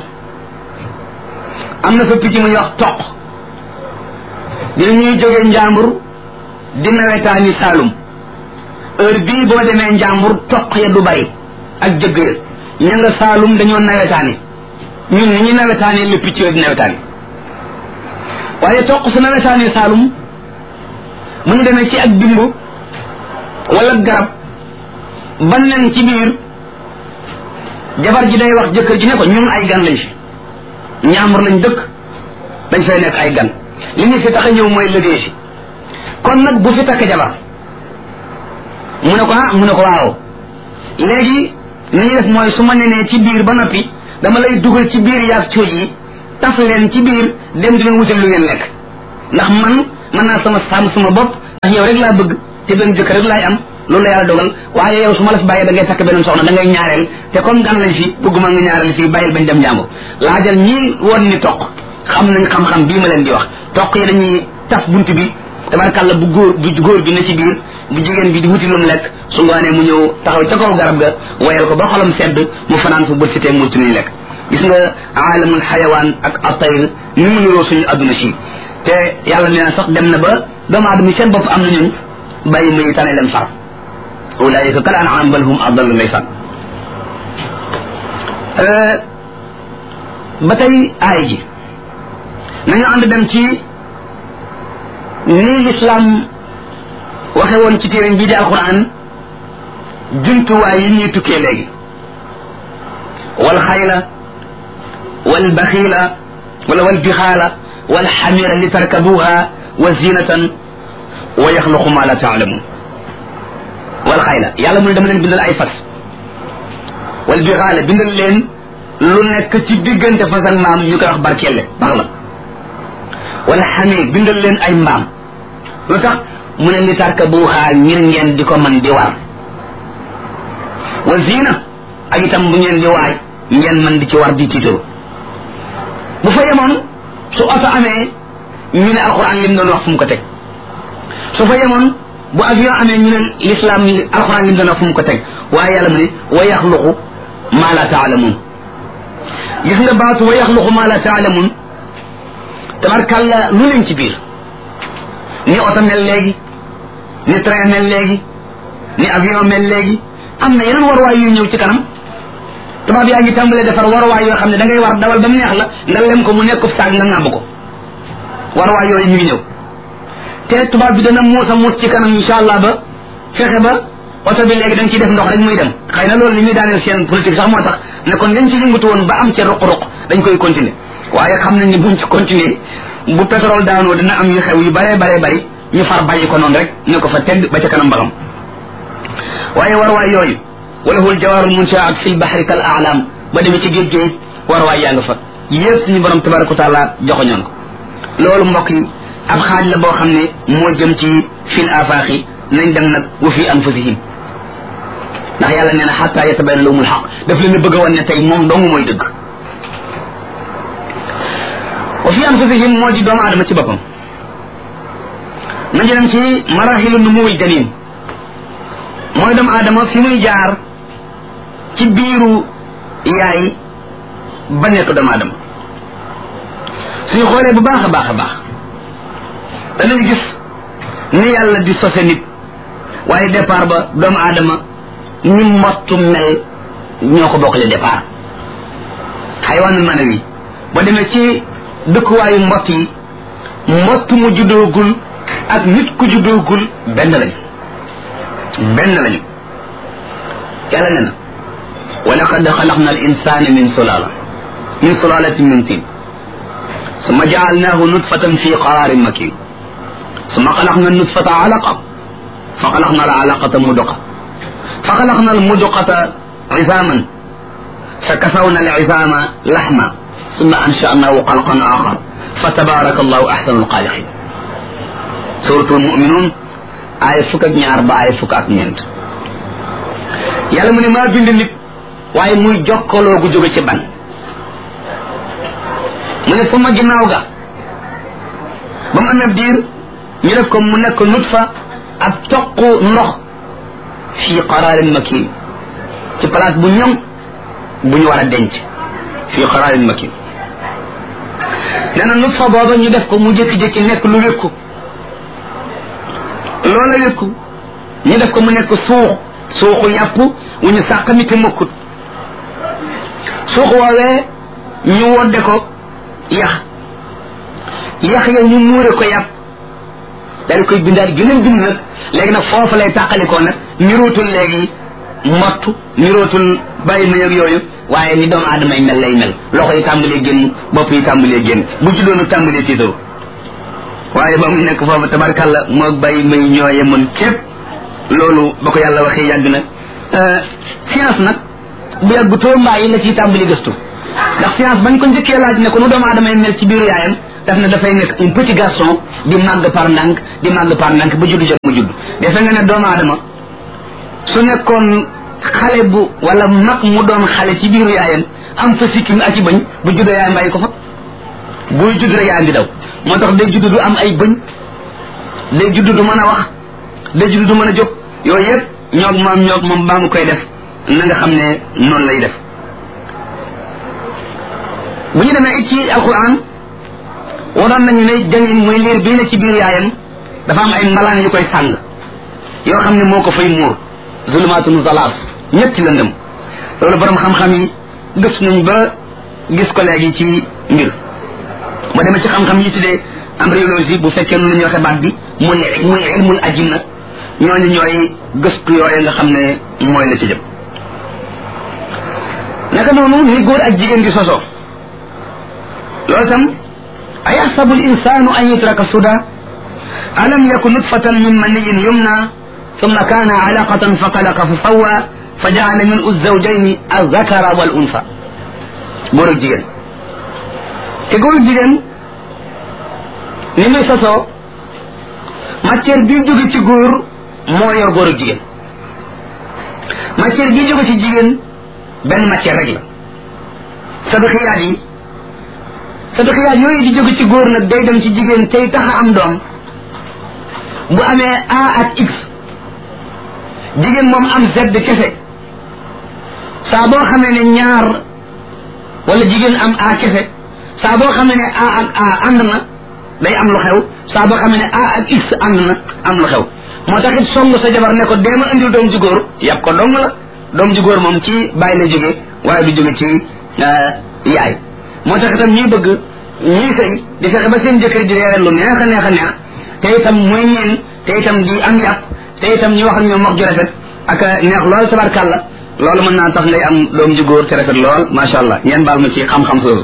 A: am na fa picc muy wax toq dina ñuy jógee njàmbur di nawetaani Saalum heure bii boo demee njàmbur toq ya du bari ak jëgg ya ña nga Saalum dañoo nawetaani ñun ni ñu nawetaani le picc yooyu di nawetaani waaye toq su nawetaani Saalum mu ñu demee ci ak dimb wala garab ban nen ci biir jabar ji day wax jëkkër ji ne ko ñun ay gan lañ fi njàmbur lañ dëkk dañ fay nekk ay gan li ñu fi tax a ñëw mooy liggéey si kon nag bu fi takk jabar mu ne ko mu ne ko waaw léegi ni ñuy def mooy su ma nenee ci biir ba noppi dama lay dugal ci biir yaag cooj yi taf leen ci biir dem di leen wutal lu ngeen lekk ndax man mën naa sama bopp ndax yow rek laa bëgg te benn jëkk rek laay am loolu la yàlla dogal waaye yow su ma la fi bàyyee da ngay takk beneen soxna da ngay ñaareel te comme gan lañ fi bëgguma nga ñaareel fii bàyyil bañ dem jàmbur laajal ñii woon ni toq xam nañ xam-xam bii ma leen di wax toq yi dañuy taf bunt bi tabarkàlla bu góor bi ne ci biir bu jigéen bi di wuti lu mu lekk su ngoonee mu ñëw taxaw ca kaw garab ga wayal ko ba xolam sedd mu fanaan fa bët si tee mucc nuy lekk gis nga aalamul xayawaan ak atayr ni mu niroo suñu adduna si te yàlla nee na sax dem na ba doomu aadama seen bopp am na ñun bàyyi muy tane leen far ulaayika kal an'aam bal hum adallu ndeysaan ba tey aay ji nañu ànd dem ci nii lislaam waxe woon ci téere bii di alquran jumtuwaay yi ñuy tukkee léegi wal xayla wal baxiila wala wal bixaala wal xamira li tarkabuha wa zinatan wa yaxluqu ma la taalamun wal xayla yàlla mu ne dama leen bindal ay fas wal bixaala bindal leen lu nekk ci diggante fas ak mbaam ñu koy wax barkelle bax la wala xamir bindal leen ay mbaam lu tax mu ne li tarkabuha ngir ngeen di ko man di war wa zina ak itam bu ngeen di waaj ngeen man di ci war di tiitaru bu fa yemoon su oto amee ñu ne alquran lim doon wax fu mu ko teg su fa yemoon bu avion amee ñu ne l'islam alquran lim doon wax fu mu ko teg waaye yàlla mu ne wa yaxluqu ma la taalamun gis nga baatu wa yaxluqu ma la taalamun tabarkàlla lu leen ci biir ni oto mel léegi ni train mel léegi ni avion mel léegi am na yeneen waruwaay yu ñëw ci kanam tubaab yaa ngi tàmbalee defar waruwaay yoo xam ne da ngay war dawal ba mu neex la nga lem ko mu nekk saag nga ŋàbb ko waruwaay yooyu ñu ngi ñëw te tubaab bi dana muus a muus ci kanam insha allah ba fexe ba oto bi léegi da nga ciy def ndox rek muy dem xëy na loolu li muy daaneel seen politique sax moo tax ne kon dañ ci yëngatu woon ba am ca ruq-ruq dañ koy continuer waaye xam nañ ni buñ ci continuer bu pétrole daanoo dina am yu xew yu bare bari ñu far bàyyi ko noonu rek ne ko fa tedd ba ca kanam mbaxam waaye warwaay yooyu walahul jawaarul munshaat fil bahri kal a'lam ba demee ci géej géej warwaay yaa nga fa yëpp suñu borom tabaraka wa taala joxoñoon ko loolu mbokk yi ab xaaj la boo xam ne moo jëm ci fil afaaxi nañ dem nag wa fi anfusihim ndax yàlla nee na xatta yatabayyana lahumul xaq daf leen a bëgg a wan ne tey moom dong mooy dëgg wa fi anfusihim moo di doomu aadama ci boppam nañu dem ci marahilu numuwil janin mooy doomu aadama fi muy jaar ci biiru yaay ba nekk doomu aadama suñu xoolee bu baax a baax a baax danañ gis ni yàlla di sose nit waaye départ ba doomu aadama ni mottu mel ñoo ko bokkale départ xayawaanul manawi ba demee ci dëkkuwaayu mbott yi mbott mu juddoogul ak nit ku juddoogul benn lañu yàlla ne na wa laqad xalaqna al insana min sulalatin min tin summa jaalnaahu nutfatan fi qararin makin summa xalaqna nutfata alaqa fa xalaqna al alaqata mudqa fa xalaqna al mudqata izaman fa kasawna al izama laxma summa ansha'nahu xalqan axar fa tabaraka allahu ahsanul xaaliqin suratul muminun aaya fukk ak ñaar ba aaya fukk ak ñeent yàlla mu ne maa bind nit waaye muy jokkaloo gu jóge ci ban mu ne sama ginnaaw ga ba mu amee diir ñu def ko mu nekk nutfa ab toq ndox fii qaraarin makin ci place bu ñoŋ bu ñu war a denc fii qaraarin makin nee na nutfa booba ñu def ko mu jékki-jékki nekk lu wékku loola wékku ñu def ko mu nekk suuxu yàpp wu ñu sàqamite mokkut suux woowee ñu wodde ko yax ya ñu muure ko yàpp daal koy bindaat gëneen bind nag léegi nag foofu lay tàqalikoo nag nirootul léegi mottu nirootul bàyyi ma yëg yooyu waaye ni doomu aadama yi mel lay mel loxo yi tàmbalee génn bopp yi tàmbalee génn bu ci doonu tàmbalee tiitaru waaye ba mu nekk foofu tabarkàlla moo bàyyi may ñooye mën képp loolu ba ko yàlla waxee yàgg na science nag bu yàgg too mbaa yi la ciy tàmbali gëstu
B: ndax science bañ ko njëkkee laaj ne ko nu doomu aadama mel ci biiru yaayam daf ne dafay nekk un petit garçon di màgg par ndànk ba judd jot mu judd defe nga ne doomu aadama su nekkoon xale bu wala mag mu doon xale ci biiru yaayam am fa sikkim ak i bëñ bu juddoo yaayam bàyyi ko fa buy judd rek yaayam di daw moo tax day judd du am ay bëñ day judd du mën a wax day judd du mën a jóg yooyu yëpp ñoog moom baa mu koy def na nga xam ne noonu lay def bu ñu demee it ci alquran waroon nañu ne jangin muy liir bii ne ci biir yaayam dafa am ay mbalaan yu koy sàng yoo xam ne moo ko fay muur zulumaatun zalaas ñetti lëndëm loolu borom xam-xam yi gës nañ ba gis ko léegi ci mbir ba demee ci xam-xam yi tuddee embryologie bu fekkee nu ñu waxe baat bi muy ilmul ajinna ñooñu ñooy gëstu yooyu nga xam ne mooy la ci jëm naka noonu ni góor ak jigéen di sosoo loolu tam ayaxsabu l insanu an yutraka suda alam yakun nutfatan min maniyin yumna thumma kana alaqatan fa xalaqa fa sawwa fa jaala min uzzawjayni azakara wal unsa góor ak jigéen te góor ak jigéen ni muy sosoo matière bi jóge ci góor moo yor góor ak jigéen matière bi jóge ci jigéen benn matière rek la sadqiyaat yooyu di jóge ci góor nag day dem ci jigéen tey tax a am doom bu amee A ak X jigéen moom am Z kese saa boo xamee ne ñaar wala jigéen am A kese saa boo xamee ne A ak A ànd na day am lu xew saa boo xamee ne A ak X ànd na am lu xew moo tax it song sa jabar ne ko deema indil doom ju góor yàpp ko dong la doom ju góor moom ci bàyyi la jóge waaye du jóge ci yaay moo tax itam ñuy bëgg ñuy sëy di fexe ba seen jëkkër di reere lu neex a neex a neex te itam muy ñeen te itam di am yàpp te itam ñu wax ak ñoom wax ju rafet ak neex lool tabarkàlla loolu mën naa tax ngay am doom ju góor te rafet lool macha allah ngeen baal ma ci xam-xam soosu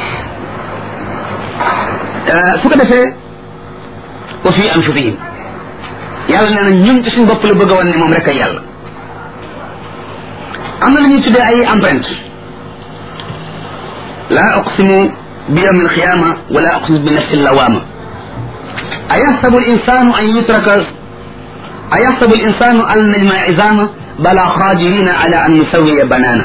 B: su ko defee wa fi anfusihim yàlla nee na ñun ci suñu bopp la bëgg a wan ne moom rek ay yàlla am na lu ñuy tuddee ay empreinte la uqsimu bi yawmi alqiyama wala uqsimu bi nafsi lawama ayaxsabu alinsanu an yutraka ayaxsabu alinsanu an najma izama bala qadirina ala an nusawiya banana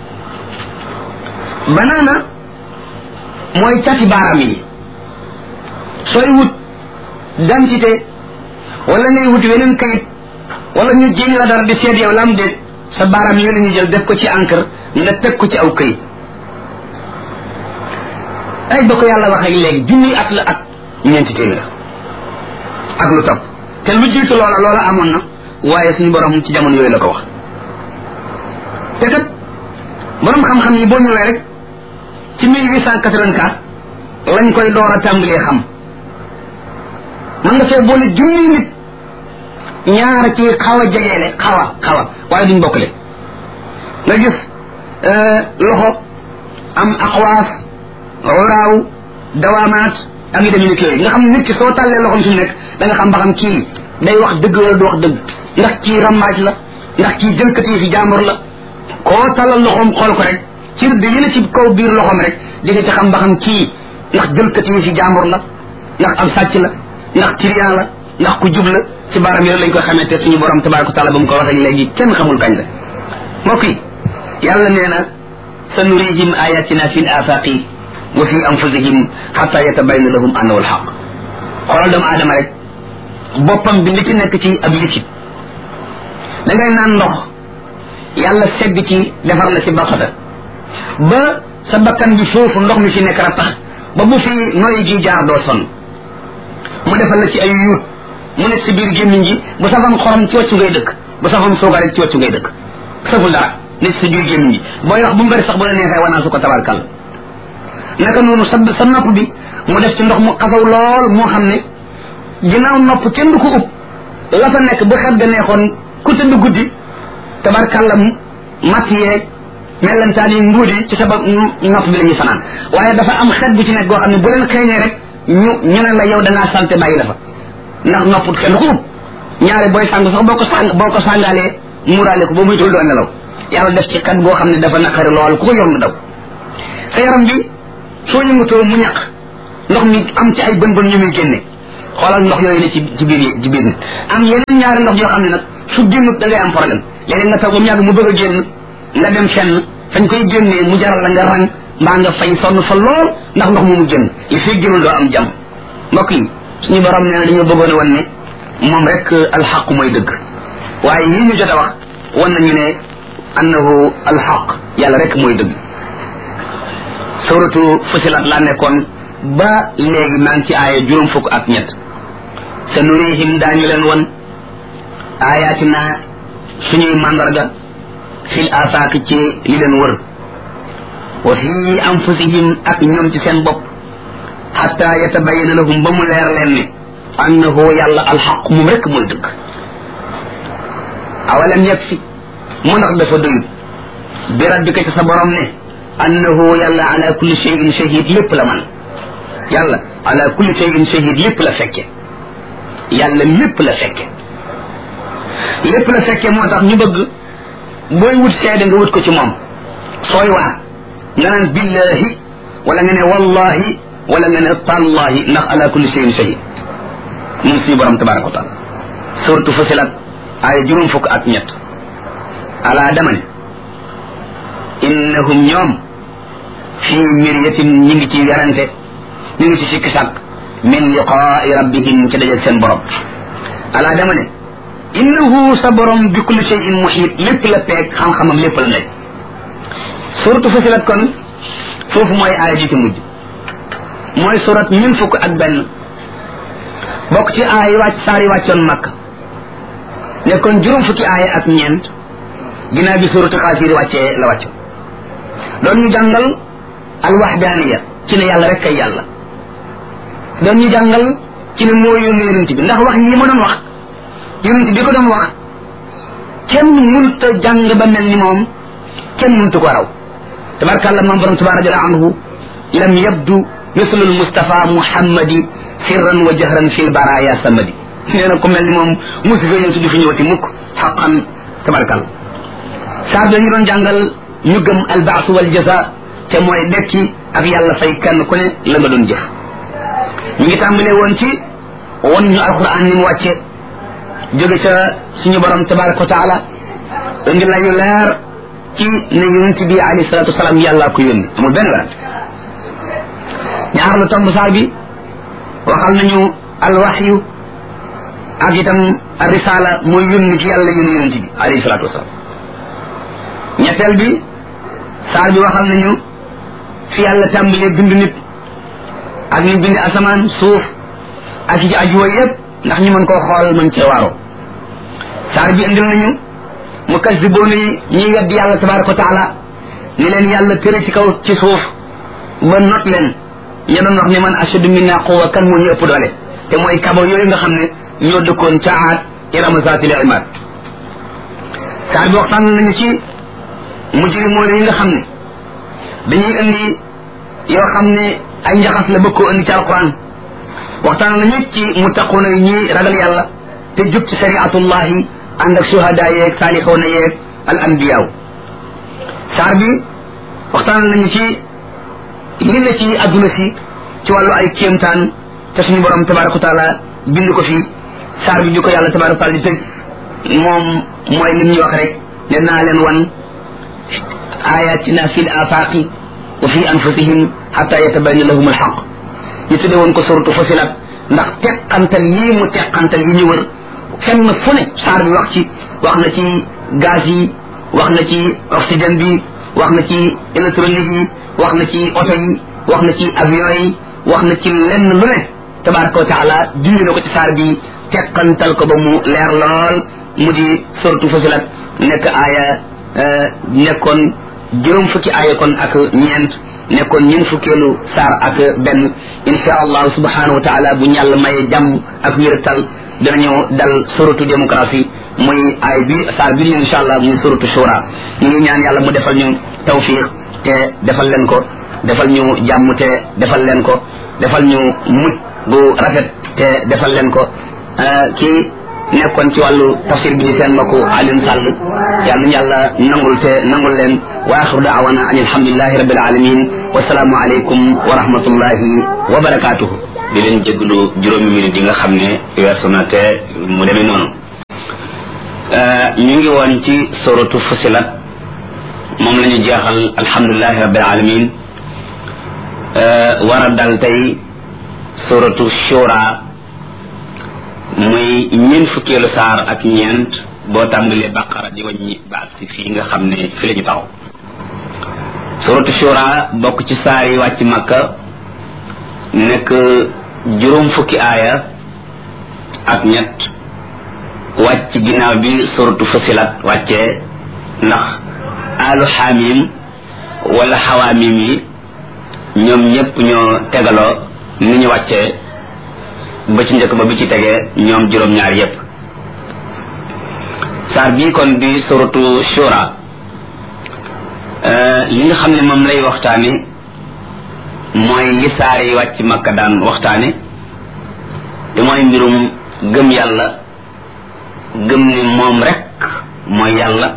B: mooy cati baaraam yi sooy wut dentité wala ngay wut weneen kayit wala ñu jéñ la dara di seet yow lam déet sa baaraam yooyu la ñuy jël def ko ci encre nga teg ko ci aw kayit ay ba ko yàlla waxee léegi junniy at la ak ñeenti téeméer ak lu topp te lu jiitu loola amoon na waaye suñu borom ci jamono yooyu la ko wax te kat borom xam-xam yi boo ñëwee rek ci 1884 lañ koy door a tàmbalee xam man nga fee boole junniy nit ñaar ci xaw a jegeele xaw a waaye duñ bokkale nga gis loxo am aqwaas raaw dawaamaat ak yu demee ni yooyu nga xam nit ki soo tàllee loxom fi mu nekk da nga xam ba xam kii day wax dëgg wala du wax dëgg ndax kii rambaaj la ndax kii jëlkati fi jàmbur la koo tàllal loxom xool ko rek ci bi yële ci kaw biir loxom rek di nga ci xam ba xam kii ndax jëlkati fi jàmbur la ndax am sàcc la ndax tiriyan la ndax ku jub la ci baaram yooyu lañ koy xamee te suñu borom tabaraka taala ba mu ko waxee léegi kenn xamul kañ la mbokk yi yàlla nee na sa nurihim ayatina fi l afaqi wa fi anfusihim xata yatabayna lahum annahu alxaq xoolal doomu aadama rek boppam bi li ci nekk ci ab liquide da ngay naan ndox yàlla segg ci defar la ci baqata ba sa bakkan bi foofu ndox mi fi nekk rattax ba bu fi noyyi gi jaar doo sonn mu defal la ci ay yuut mu nekk si biir gémmiñ gi bu safam xorom ci wàccu ngay dëkk bu safam suukar rek ci wàccu ngay dëkk saful dara nekk si biir gémmiñ gi booy wax bu mu bëri sax bu la neexee wanaa su ko tabarkal naka noonu sa nopp bi mu def ci ndox mu xasaw lool moo xam ne ginnaaw nopp kenn du ko ub la fa nekk bu xet ga neexoon ku tëdd guddi tabarkàllam matt yeeg mellantaan yi nguudi ci sa nopp bi la ñuy fanaan waaye dafa am xet bu ci nekk goo xam ne bu leen xeeñee rek ñu ne la yow da ngaa salte bàyyi la fa ndax nopp kenn du ko ub ñaare booy sàng sax boo ko sàngaalee muuraale ko ba muy tul doo nelaw yàlla def ci xet goo xam ne dafa naqari lool ku ko yor mu daw sa yaram bi soo yëngatoo mu ñaq ndox mi am ci ay bën bën ñu muy génne xoolal ndox yooyu ne ci biir nit am yeneen ñaari ndox yoo xam ne nag su génnut da ngay am problème léeg-léeg nga taw ba mu yàgg mu bëgg a génn nga dem fenn fañ koy génnee mu jaral la nga rang mbaa nga fay sonn fa lool ndax ndox moomu génn li fay génnul doo am jàmm mbokk yi suñu borom nee na dañoo bëggoon a wan ne moom rek alxaq mooy dëgg waaye yi ñu jot a wax wan nañu ne annahu alxaq yàlla rek mooy dëgg suratu Fusilat laa nekkoon ba léegi maa ngi ci aaya 60 sa nurihim daañu leen won ayatina suñuy mandarga fil afaaqi ci li leen wër wa fi anfusihim ak ñoom ci seen bopp xatta yatabayyana lahum ba mu leer leen ne annahu yàlla alxaq moom rek mooy dëgg awalam yakfi mu ndax dafa doyut bi rabbika ci sa borom ne annahu yàlla ala kulli shay'in shahid lépp la man yàlla ala kulli shay'in shahid lépp la fekke yàlla lépp la fekke lépp la fekke moo tax ñu bëgg booy wut seede nga wut ko ci moom sooy waat nga naan billahi wala nga ne wallahi wala nga ne tallahi ndax ala kulli shay'in shahid moom suñu borom tabaraka wa taala suratu Fusilat aaya 60 ala dama ne innahum ñoom fii miryatin ñi ngi ci werante ñi ngi ci sikki sàkk min liqaai rabbihim ci dajeg seen borom ala dama ne innahu sa borom bi kulli shay'in muhiit lépp la peeg xam-xamam lépp la nekk suratu Fusilat kon foofu mooy aaya ji ci mujj mooy surat 1 bokk ci aaya yi wàcc saar yi wàccoon Makka nekkoon 20 aaya ak ñeent ginnaaw bi suratu Xaafir wàccee la wàcc doon ñu jàngal alwaxdaaniya ci ne yàlla rek kay yàlla doon ñu jàngal ci ne moo yónni yonent bi ndax wax yi ma doon wax yonent bi ko doon wax kenn mënut a jàng ba mel ni moom kenn mënut ko raw tabarkàlla moom borom tabaaraka radiallahu anhu lam yabdu mislu almustafa muhammadi sirran wa jahran fil baraya samadi nee na ko mel ni moom musu fee yonent du fi ñëwati mukk xaqan tabarkàlla saar dañu doon jàngal ñu gëm albaasu wal jaza te mooy dekki ak yàlla fay kenn ku ne la nga doon jëf ñu ngi tàmbalee woon ci won ñu alquran ni mu wàcce jóge ca suñu borom tabaraka wa taala indi lañu leer ci ne yonent bi alayhi salatu wasalaam yàlla ko yónni amul benn werante ñaar la tomb saar bi waxal nañu alwaxyu ak itam risala mooy yónni ci yàlla yónni yonent bi alayhi salatu wasalaam ñetteel bi saar bi waxal nañu fi yàlla tàmbalee bind nit ak ni bind asamaan suuf ak ci ajuwa yëpp ndax ñu mën koo xool mën cee waaroo saar bi indil nañu mukazziboon yi ñiy wedd yàlla tabaraka wa taala ni leen yàlla tëre ci kaw ci suuf ba not leen ña doon wax ni man ashadu minna quwwa kan moo ñu ëpp doole te mooy kaba yooyu nga xam ne ñoo dëkkoon ca Aad irama zaatil imaad saar bi waxtaan nañu ci mujrimoon yi nga xam ne dañuy indi yoo xam ne ay njaxas la bëgg koo indi ci alquran waxtaan nañu ci muttaquuna yi ñi ragal yàlla te jub ci shariatullahi ànd ak suhada yeeg saalixoona yeeg al anbiyaaw saar bi waxtaan nañu ci li ne ci adduna si ci wàllu ay kéemtaan te suñu borom tabaraka wa taala bind ko fi saar bi ko yàlla tabaraka wa taala di tëj moom mooy lim ñu wax rek ne naa leen wan ayatina fi l afaqi wa fi anfusihim xata yatabayyana lahum alxaq ñu tudde woon ko suratu Fusilat ndax teqantal yii mu teqantal yi ñu wër fenn fu ne saar bi wax na ci gaz yi wax na ci oxygène bi wax na ci électronique yi wax na ci oto yi wax na ci avion yi wax na ci lenn lu ne tabaraka wa taala dindi na ko ci saar bi teqantal ko ba mu leer lool mu di suratu Fusilat nekk aaya nekkoon 20 aaya kon ak ñeent nekkoon ñeent fukkeelu saar ak benn insha allahu subhanahu wa taala bu ñàll maye jàmm ak wératal danañu dal suratu démocratie muy aay bi saar bi ñu insha allah muy suratu shura ñu ngi ñaan yàlla mu defal ñu tawfiq te defal leen ko defal ñu jàmm te defal leen ko defal ñu mucc bu rafet te defal leen ko ci nekkoon ci wàllu tafsir bi di seen mbokku Alioune Sall yàlla nangul te nangul leen wa axiru daawana an alhamdulilahi rabbil alamin wa salaamu aleykum wa rahmatullahi wa barakatuhu. di leen jégalu juróomi minute yi nga xam ne weesu na te mu demee noonu. ñu ngi woon ci suratu Fussilat moom la ñu jeexal alhamdulilahi rabbil alamin war a dal tey suratu Shura muy ñeent fukkeelu saar ak ñeent boo tàmbalee Baqara di wàññi ba ak si fii nga xam ne fi la ñu taxaw. suratu Shura bokk ci saar yi wàcc Makka nekk juróom fukki aaya ak ñett wàcc ginnaaw bi suratu Fussilat wàccee ndax alu xaamim wala xawaamim yi ñoom ñëpp ñoo tegaloo ni ñu wàccee ba ci njëkk ba bi ci tegee ñoom juróom-ñaar yépp. saar bii kon di suratu Shura li nga xam ne moom lay waxtaane mooy li saar yi wàcc Makka daan waxtaane te mooy mbirum gëm yàlla, gëm ne moom rek mooy yàlla,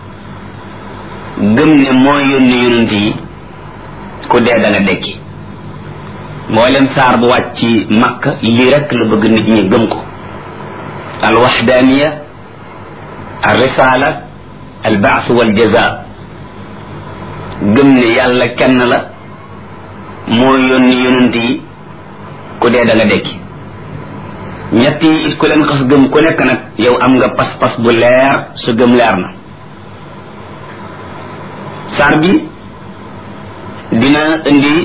B: gëm ne moo yónni yonent yi, ku dee da nga dekki. mboolem saar bu wàcc Makka lii rek la bëgg nit ñi gëm ko: al waxdaaniya, al risaala, al baas wal jaza. gëm ne yàlla kenn la, moo yónni yonent yi, ku dee da nga dekki. ñett yi it ku leen xas gëm ku nekk nag yow am nga pas-pas bu leer, sa gëm leer na. saar bi dina indi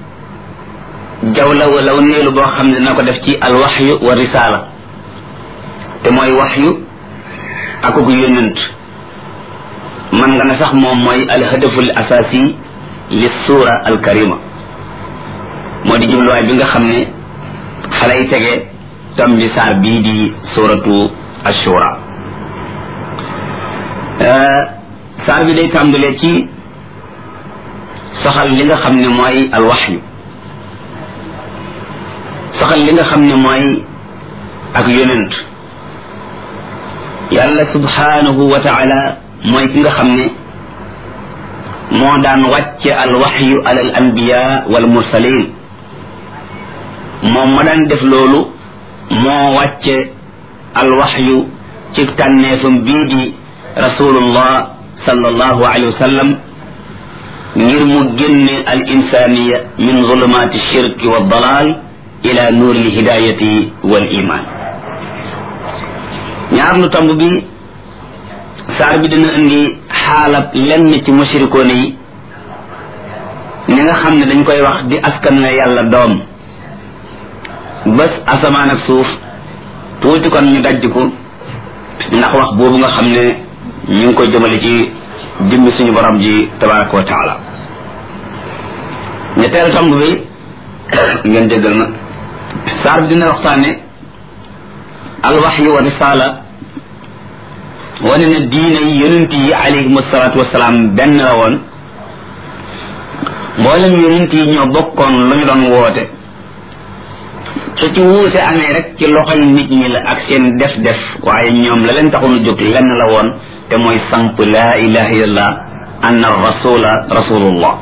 B: jawla wala neelu boo xam ne dina ko def ci al waxyu wa risaala, te mooy waxyu akuk yonent. man nga ne sax moom mooy al hadaful asasi li suura al karima, moo di jubluwaay bi nga xam ne xalay tege tam bi saar bii di suratu ashura. saar bi day tàmbalee ci soxal li nga xam ne mooy al waxyu, soxal li nga xam ne mooy ak yonent. yàlla subhanahu wa taala mooy ki nga xam ne moo daan wàcce al waxyu ala al anbiya wal mursalin. moom ma daan def loolu moo wàcce al waxyu ci tànneefam bii di rasulullah sallallahu alayhi wa sallam ngir mu génne al insaniya min zulumaati shirki wa dalal ila nuur li hidayati wal iman. ñaar lu tomb bi saar bi dina indi xaalab lenn ci mushrikoon yi ñi nga xam ne dañ koy wax di askan na yàlla doom bés asamaan ak suuf tuuti kon ñu dajj ko ndax wax boobu nga xam ne ñu ngi koy jëmale ci jëmmi suñu borom ji tabaraka wa taala. ñetteel tomb bi ngeen jéggal na saar bi dina waxtaane al waxyu wa risaala, wane na diine yi yonent yi alayhim asalaatu wasalaam benn la woon. mboolem yonent yi ñoo bokkoon lu ñu doon woote, su ci wuute amee rek ci loxoy nit ñi la ak seen def-def, waaye ñoom la leen taxoon a jóg lenn la woon, te mooy samp laa ilaha illallah anna rasula rasulullah.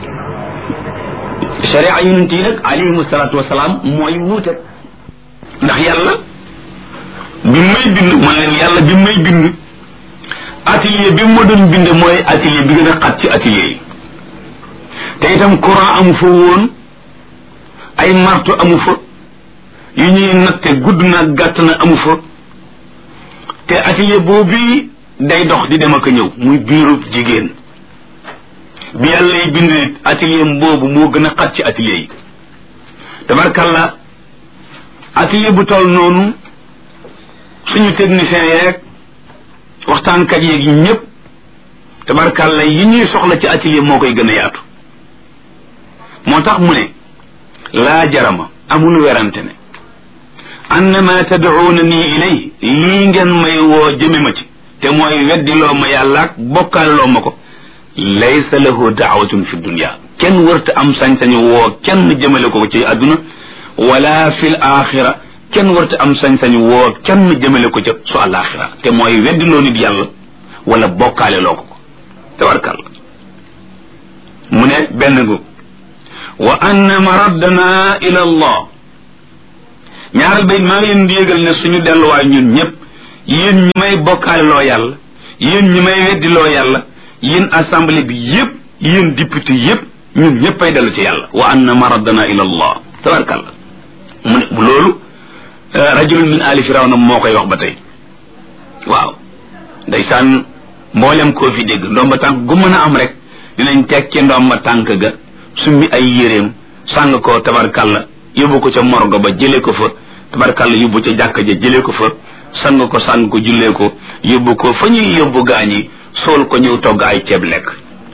B: sharia yonent yi nag alayhim asalaatu wasalaam mooy wuute, ndax yàlla bi may bind man leen yàlla bi may bind atelier bi ma doon bind mooy atelier bi gën a xat ci atelier yi, te itam courant amu fa woon, ay marto amu fa, yu ñuy natte gudd na gàtt na amu fa, te atelier boobu day dox di dem ak a ñëw, muy biirub jigéen. bi yàlla yi bind nit atelier boobu moo gën a xat ci atelier yi. tabarkalla atelier bu toll noonu suñu technicien yeeg waxtaankat yeeg yi ñëpp tabarkalla yi ñuy soxla ci atelier moo koy gën a yaatu. moo tax mu ne laa jarama amul werante ne annama tad'uuna nii ilay lii ngeen may woo jëme ma ci te mooy weddi loo ma yàlla ak bokkaale loo ma ko laysa lahu daawatun fi dunya, kenn wërta am sañ-sañu woo kenn jëmale ko ci àdduna, wala fil axira kenn warta am sañ-sañ woo kenn jëmale ko ca su àllaaxira te mooy weddiloo nit yàlla wala bokkaale loo ko tabarkàlla mu ne benn gu wa anna maraddana ila allah ñaaral bay maa ngi leen di yëgal ne suñu delluwaay ñun ñëpp yéen ñi may bokkaale loo yàlla yéen ñi may weddiloo yàlla yéen assemblée bi yëpp yéen député yëpp ñun ñëpp ay dellu ci yàlla wa anna maraddana ila allah tabarkàlla mu ne loolu rajulun min ali firawna moo koy wax ba tey waaw ndeysaan mboolem koo fi dégg ndomba tànk gu mën a am rek dinañ teg ci ndomba tànk ga summi ay yéreem sàng ko tabarkàlla yóbbu ko ca morgo ba jëlee ko fa tabarkàlla yóbbu ca jàkka ja jëlee ko fa sàng ko jullee ko yóbbu ko fa ñuy yóbbu gaañi sool ko ñëw togg ay ceeb lekk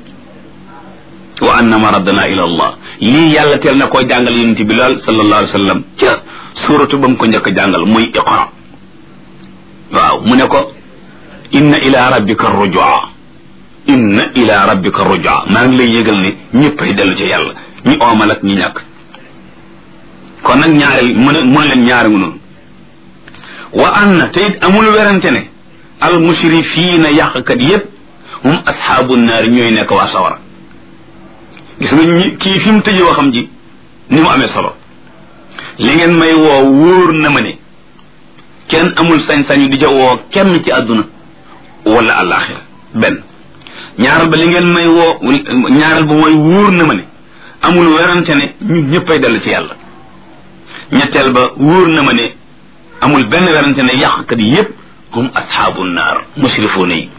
B: wa anna maraddana ila allah lii yàlla teel na koo jàngal yonent bi lool sallallahu alayhi wa sallam ca suuratu ba mu ko njëkk a jàngal muy iqra waaw mu ne ko inna ila rabbika rujua inna ila rabbika rujua maa ngi lay yëgal ne ñëppay dellu ci yàlla ñi oomal ak ñi ñàkk kon nag ñaareel mu ne leen ñaari ngu noonu wa anna te it amul werante ne al musrifiina yàqkat yépp hum ashaabu naar ñooy nekk waa sawara gis nga kii fi mu tëjee waxam ji ni mu amee solo li ngeen may woo wóor na ma ne kenn amul sañ-sañu di ca woo kenn ci àdduna wala àllaaxira benn ñaaral ba li ngeen may woo ñaaral ba mooy wóor na ma ne amul werante ne ñun ñëppay dellu ci yàlla ñetteel ba wóor na ma ne amul benn werante ne yàqkat yi yépp hum ashaabu naar musrifoona yi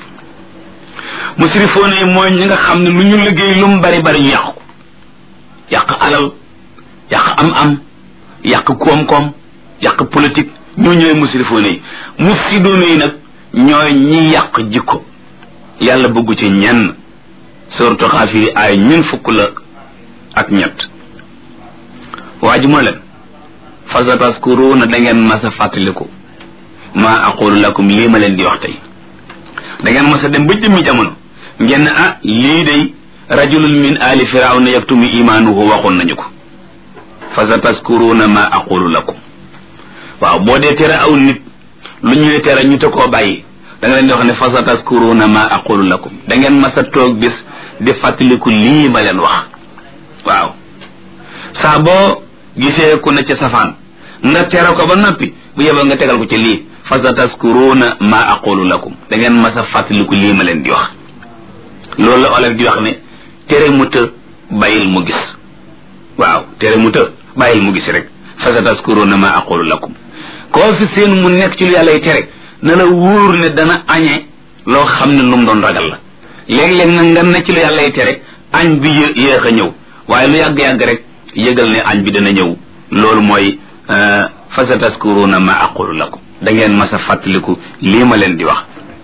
B: mooy ñi nga xam ne lu ñu liggéey lu mu bari bari ñu yàq ko yàq alal yàq am yàq koom-koom yàq politique ñoo ñooy musrifoona yi mufsidoona yi nag ñooy ñi yàq jikko yàlla bëggu ci ñenn suuratu Xaafir ay ñun fukk la ak ñett waa ji moo leen fa sataskuruuna da ngeen mas a fàttaliku maa aqulu lakum lii ma leen di wax tey da ngeen mas a dem ba jëmmi jamono ngeen lii day rajulun min ali firawna yaktumu imaanuhu waxoon nañu ko fa sataskuruuna maa aqulu lakum waaw boo dee tere aw nit lu ñuy tere ñu te koo bàyyi da nga leen di wax ne fa sataskuruuna maa aqulu lakum da ngeen mas a toog bis di fàttaliku lii ma leen wax waaw saa boo gisee ku ne ca safaan nga tere ko ba noppi bu yeboo nga tegal ko ci lii fa sataskuruuna maa aqulu lakum da ngeen mas a fàttaliku lii ma leen di wax loolu la olof di wax ne tere mu të bàyyil mu gis waaw tere mu të bàyyil mu gis rek fa sataskuruuna maa aqulu lakum koo fi seen mu nekk ci lu yàlla y tere na la wóor ne dana añe loo xam ne lu mu doon ragal la léeg-léeg nag nga ne ci lu yàlla y tere añ bi yéex a ñëw waaye lu yàgg-yàgg rek yëgal ne añ bi dana ñëw loolu mooy fa sataskuruuna ma aqulu lakum da ngeen mas a fàttaliku lii ma leen di wax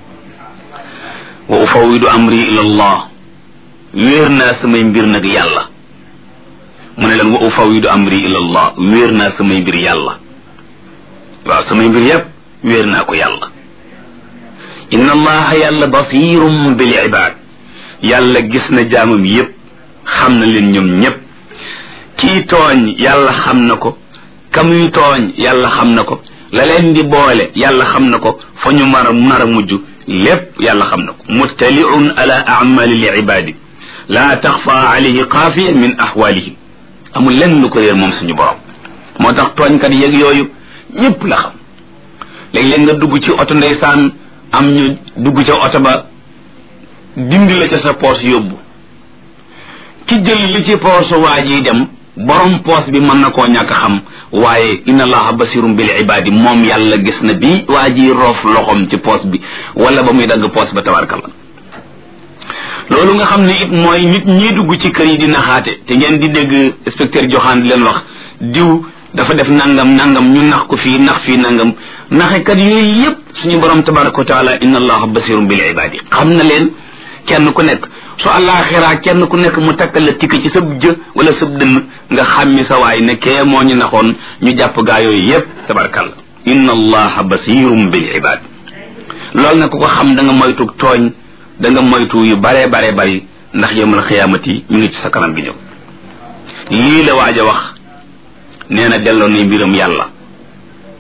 B: wa ufawidu amri ila allah wéer naa samay mbir nag yàlla mu ne leen wa ufawidu amri ila allah wéer naa samay mbir yàlla waaw samay mbir yépp wéer naa ko yàlla inna allaha yàlla basirum bil ibad yàlla gis na jaamam yépp xam na leen ñoom ñépp kii tooñ yàlla xam na ko kamuy tooñ yàlla xam na ko la leen di boole yàlla xam na ko fa ñu nar a mujj lépp yàlla xam na ko muttaliun ala amali li ibadi la taxfa alayhi xaafiya min ahwalihim amul lenn lu ko réer moom suñu borom moo tax tooñkat yeeg yooyu ñépp la xam léeg-léeg nga dugg ci oto ndeysaan am ñu dugg ca oto ba dindi la ca sa poos yóbbu ki jël li ci poosu waa ji dem borom poos bi mën na koo ñàkk xam waaye inna allaha basirum bil ibadi moom yàlla gis na bi waa ji roof loxom ci poos bi wala ba muy dagg poos ba tabarkalla loolu nga xam ne it mooy nit ñi dugg ci kër yi di naxaate te ngeen di dégg inspecteur joxaan di leen wax diw dafa def nangam ñu nax ko fii nax fii nangam naxekat yooyu yépp suñu borom tabaraka wa taala inna allaha basirum bil ibadi xam na leen kenn ku nekk su àllaaxira kenn ku nekk mu takkal la tikk ci sab jë wala sab dënn nga xàmmi sa waay ne kee moo ñu naxoon ñu jàpp gaa yooyu yépp tabarakalla inna allaha basirum bil ibad loolu nag ku ko xam da nga moytu tooñ da nga moytu yu bare bari ndax yawmal xiyaamati ñu ngi ci sa kanam gi ñëw lii la waaj a wax nee na delloo na mbiram yàlla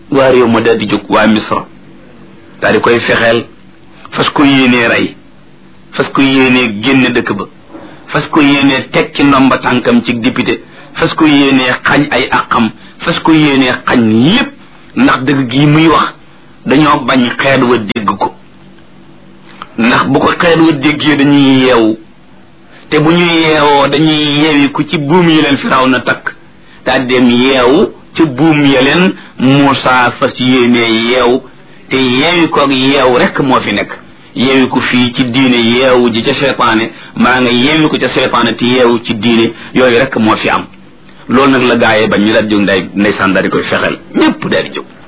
B: waa réew ma daal di jóg waa Misra daal di koy fexeel fas ko yéenee rey fas ko yéenee génne dëkk ba fas ko yéenee teg ci ndomba tànkam ci député fas ko yéenee xañ ay àqam fas ko yéenee xañ lépp ndax dëgg gi muy wax dañoo bañ xeet wa dégg ko ndax bu ko xeet wa déggee dañuy yeewu te bu ñu yeewoo dañuy yeewi ku ci buum yi leen Firawna takk daal dem yeewu ci buum ya leen Muusaa fas yéenee yeew te yeewi koog yeew rek moo fi nekk yeewi ko fii ci diine yeewu ji ca seytaane maa nga yeewi ko ca seytaane te yeewu ci diine yooyu rek moo fi am loolu nag la gaayee bañ ñu daal jóg ndeysaan daal di koy fexeel ñépp daal di jóg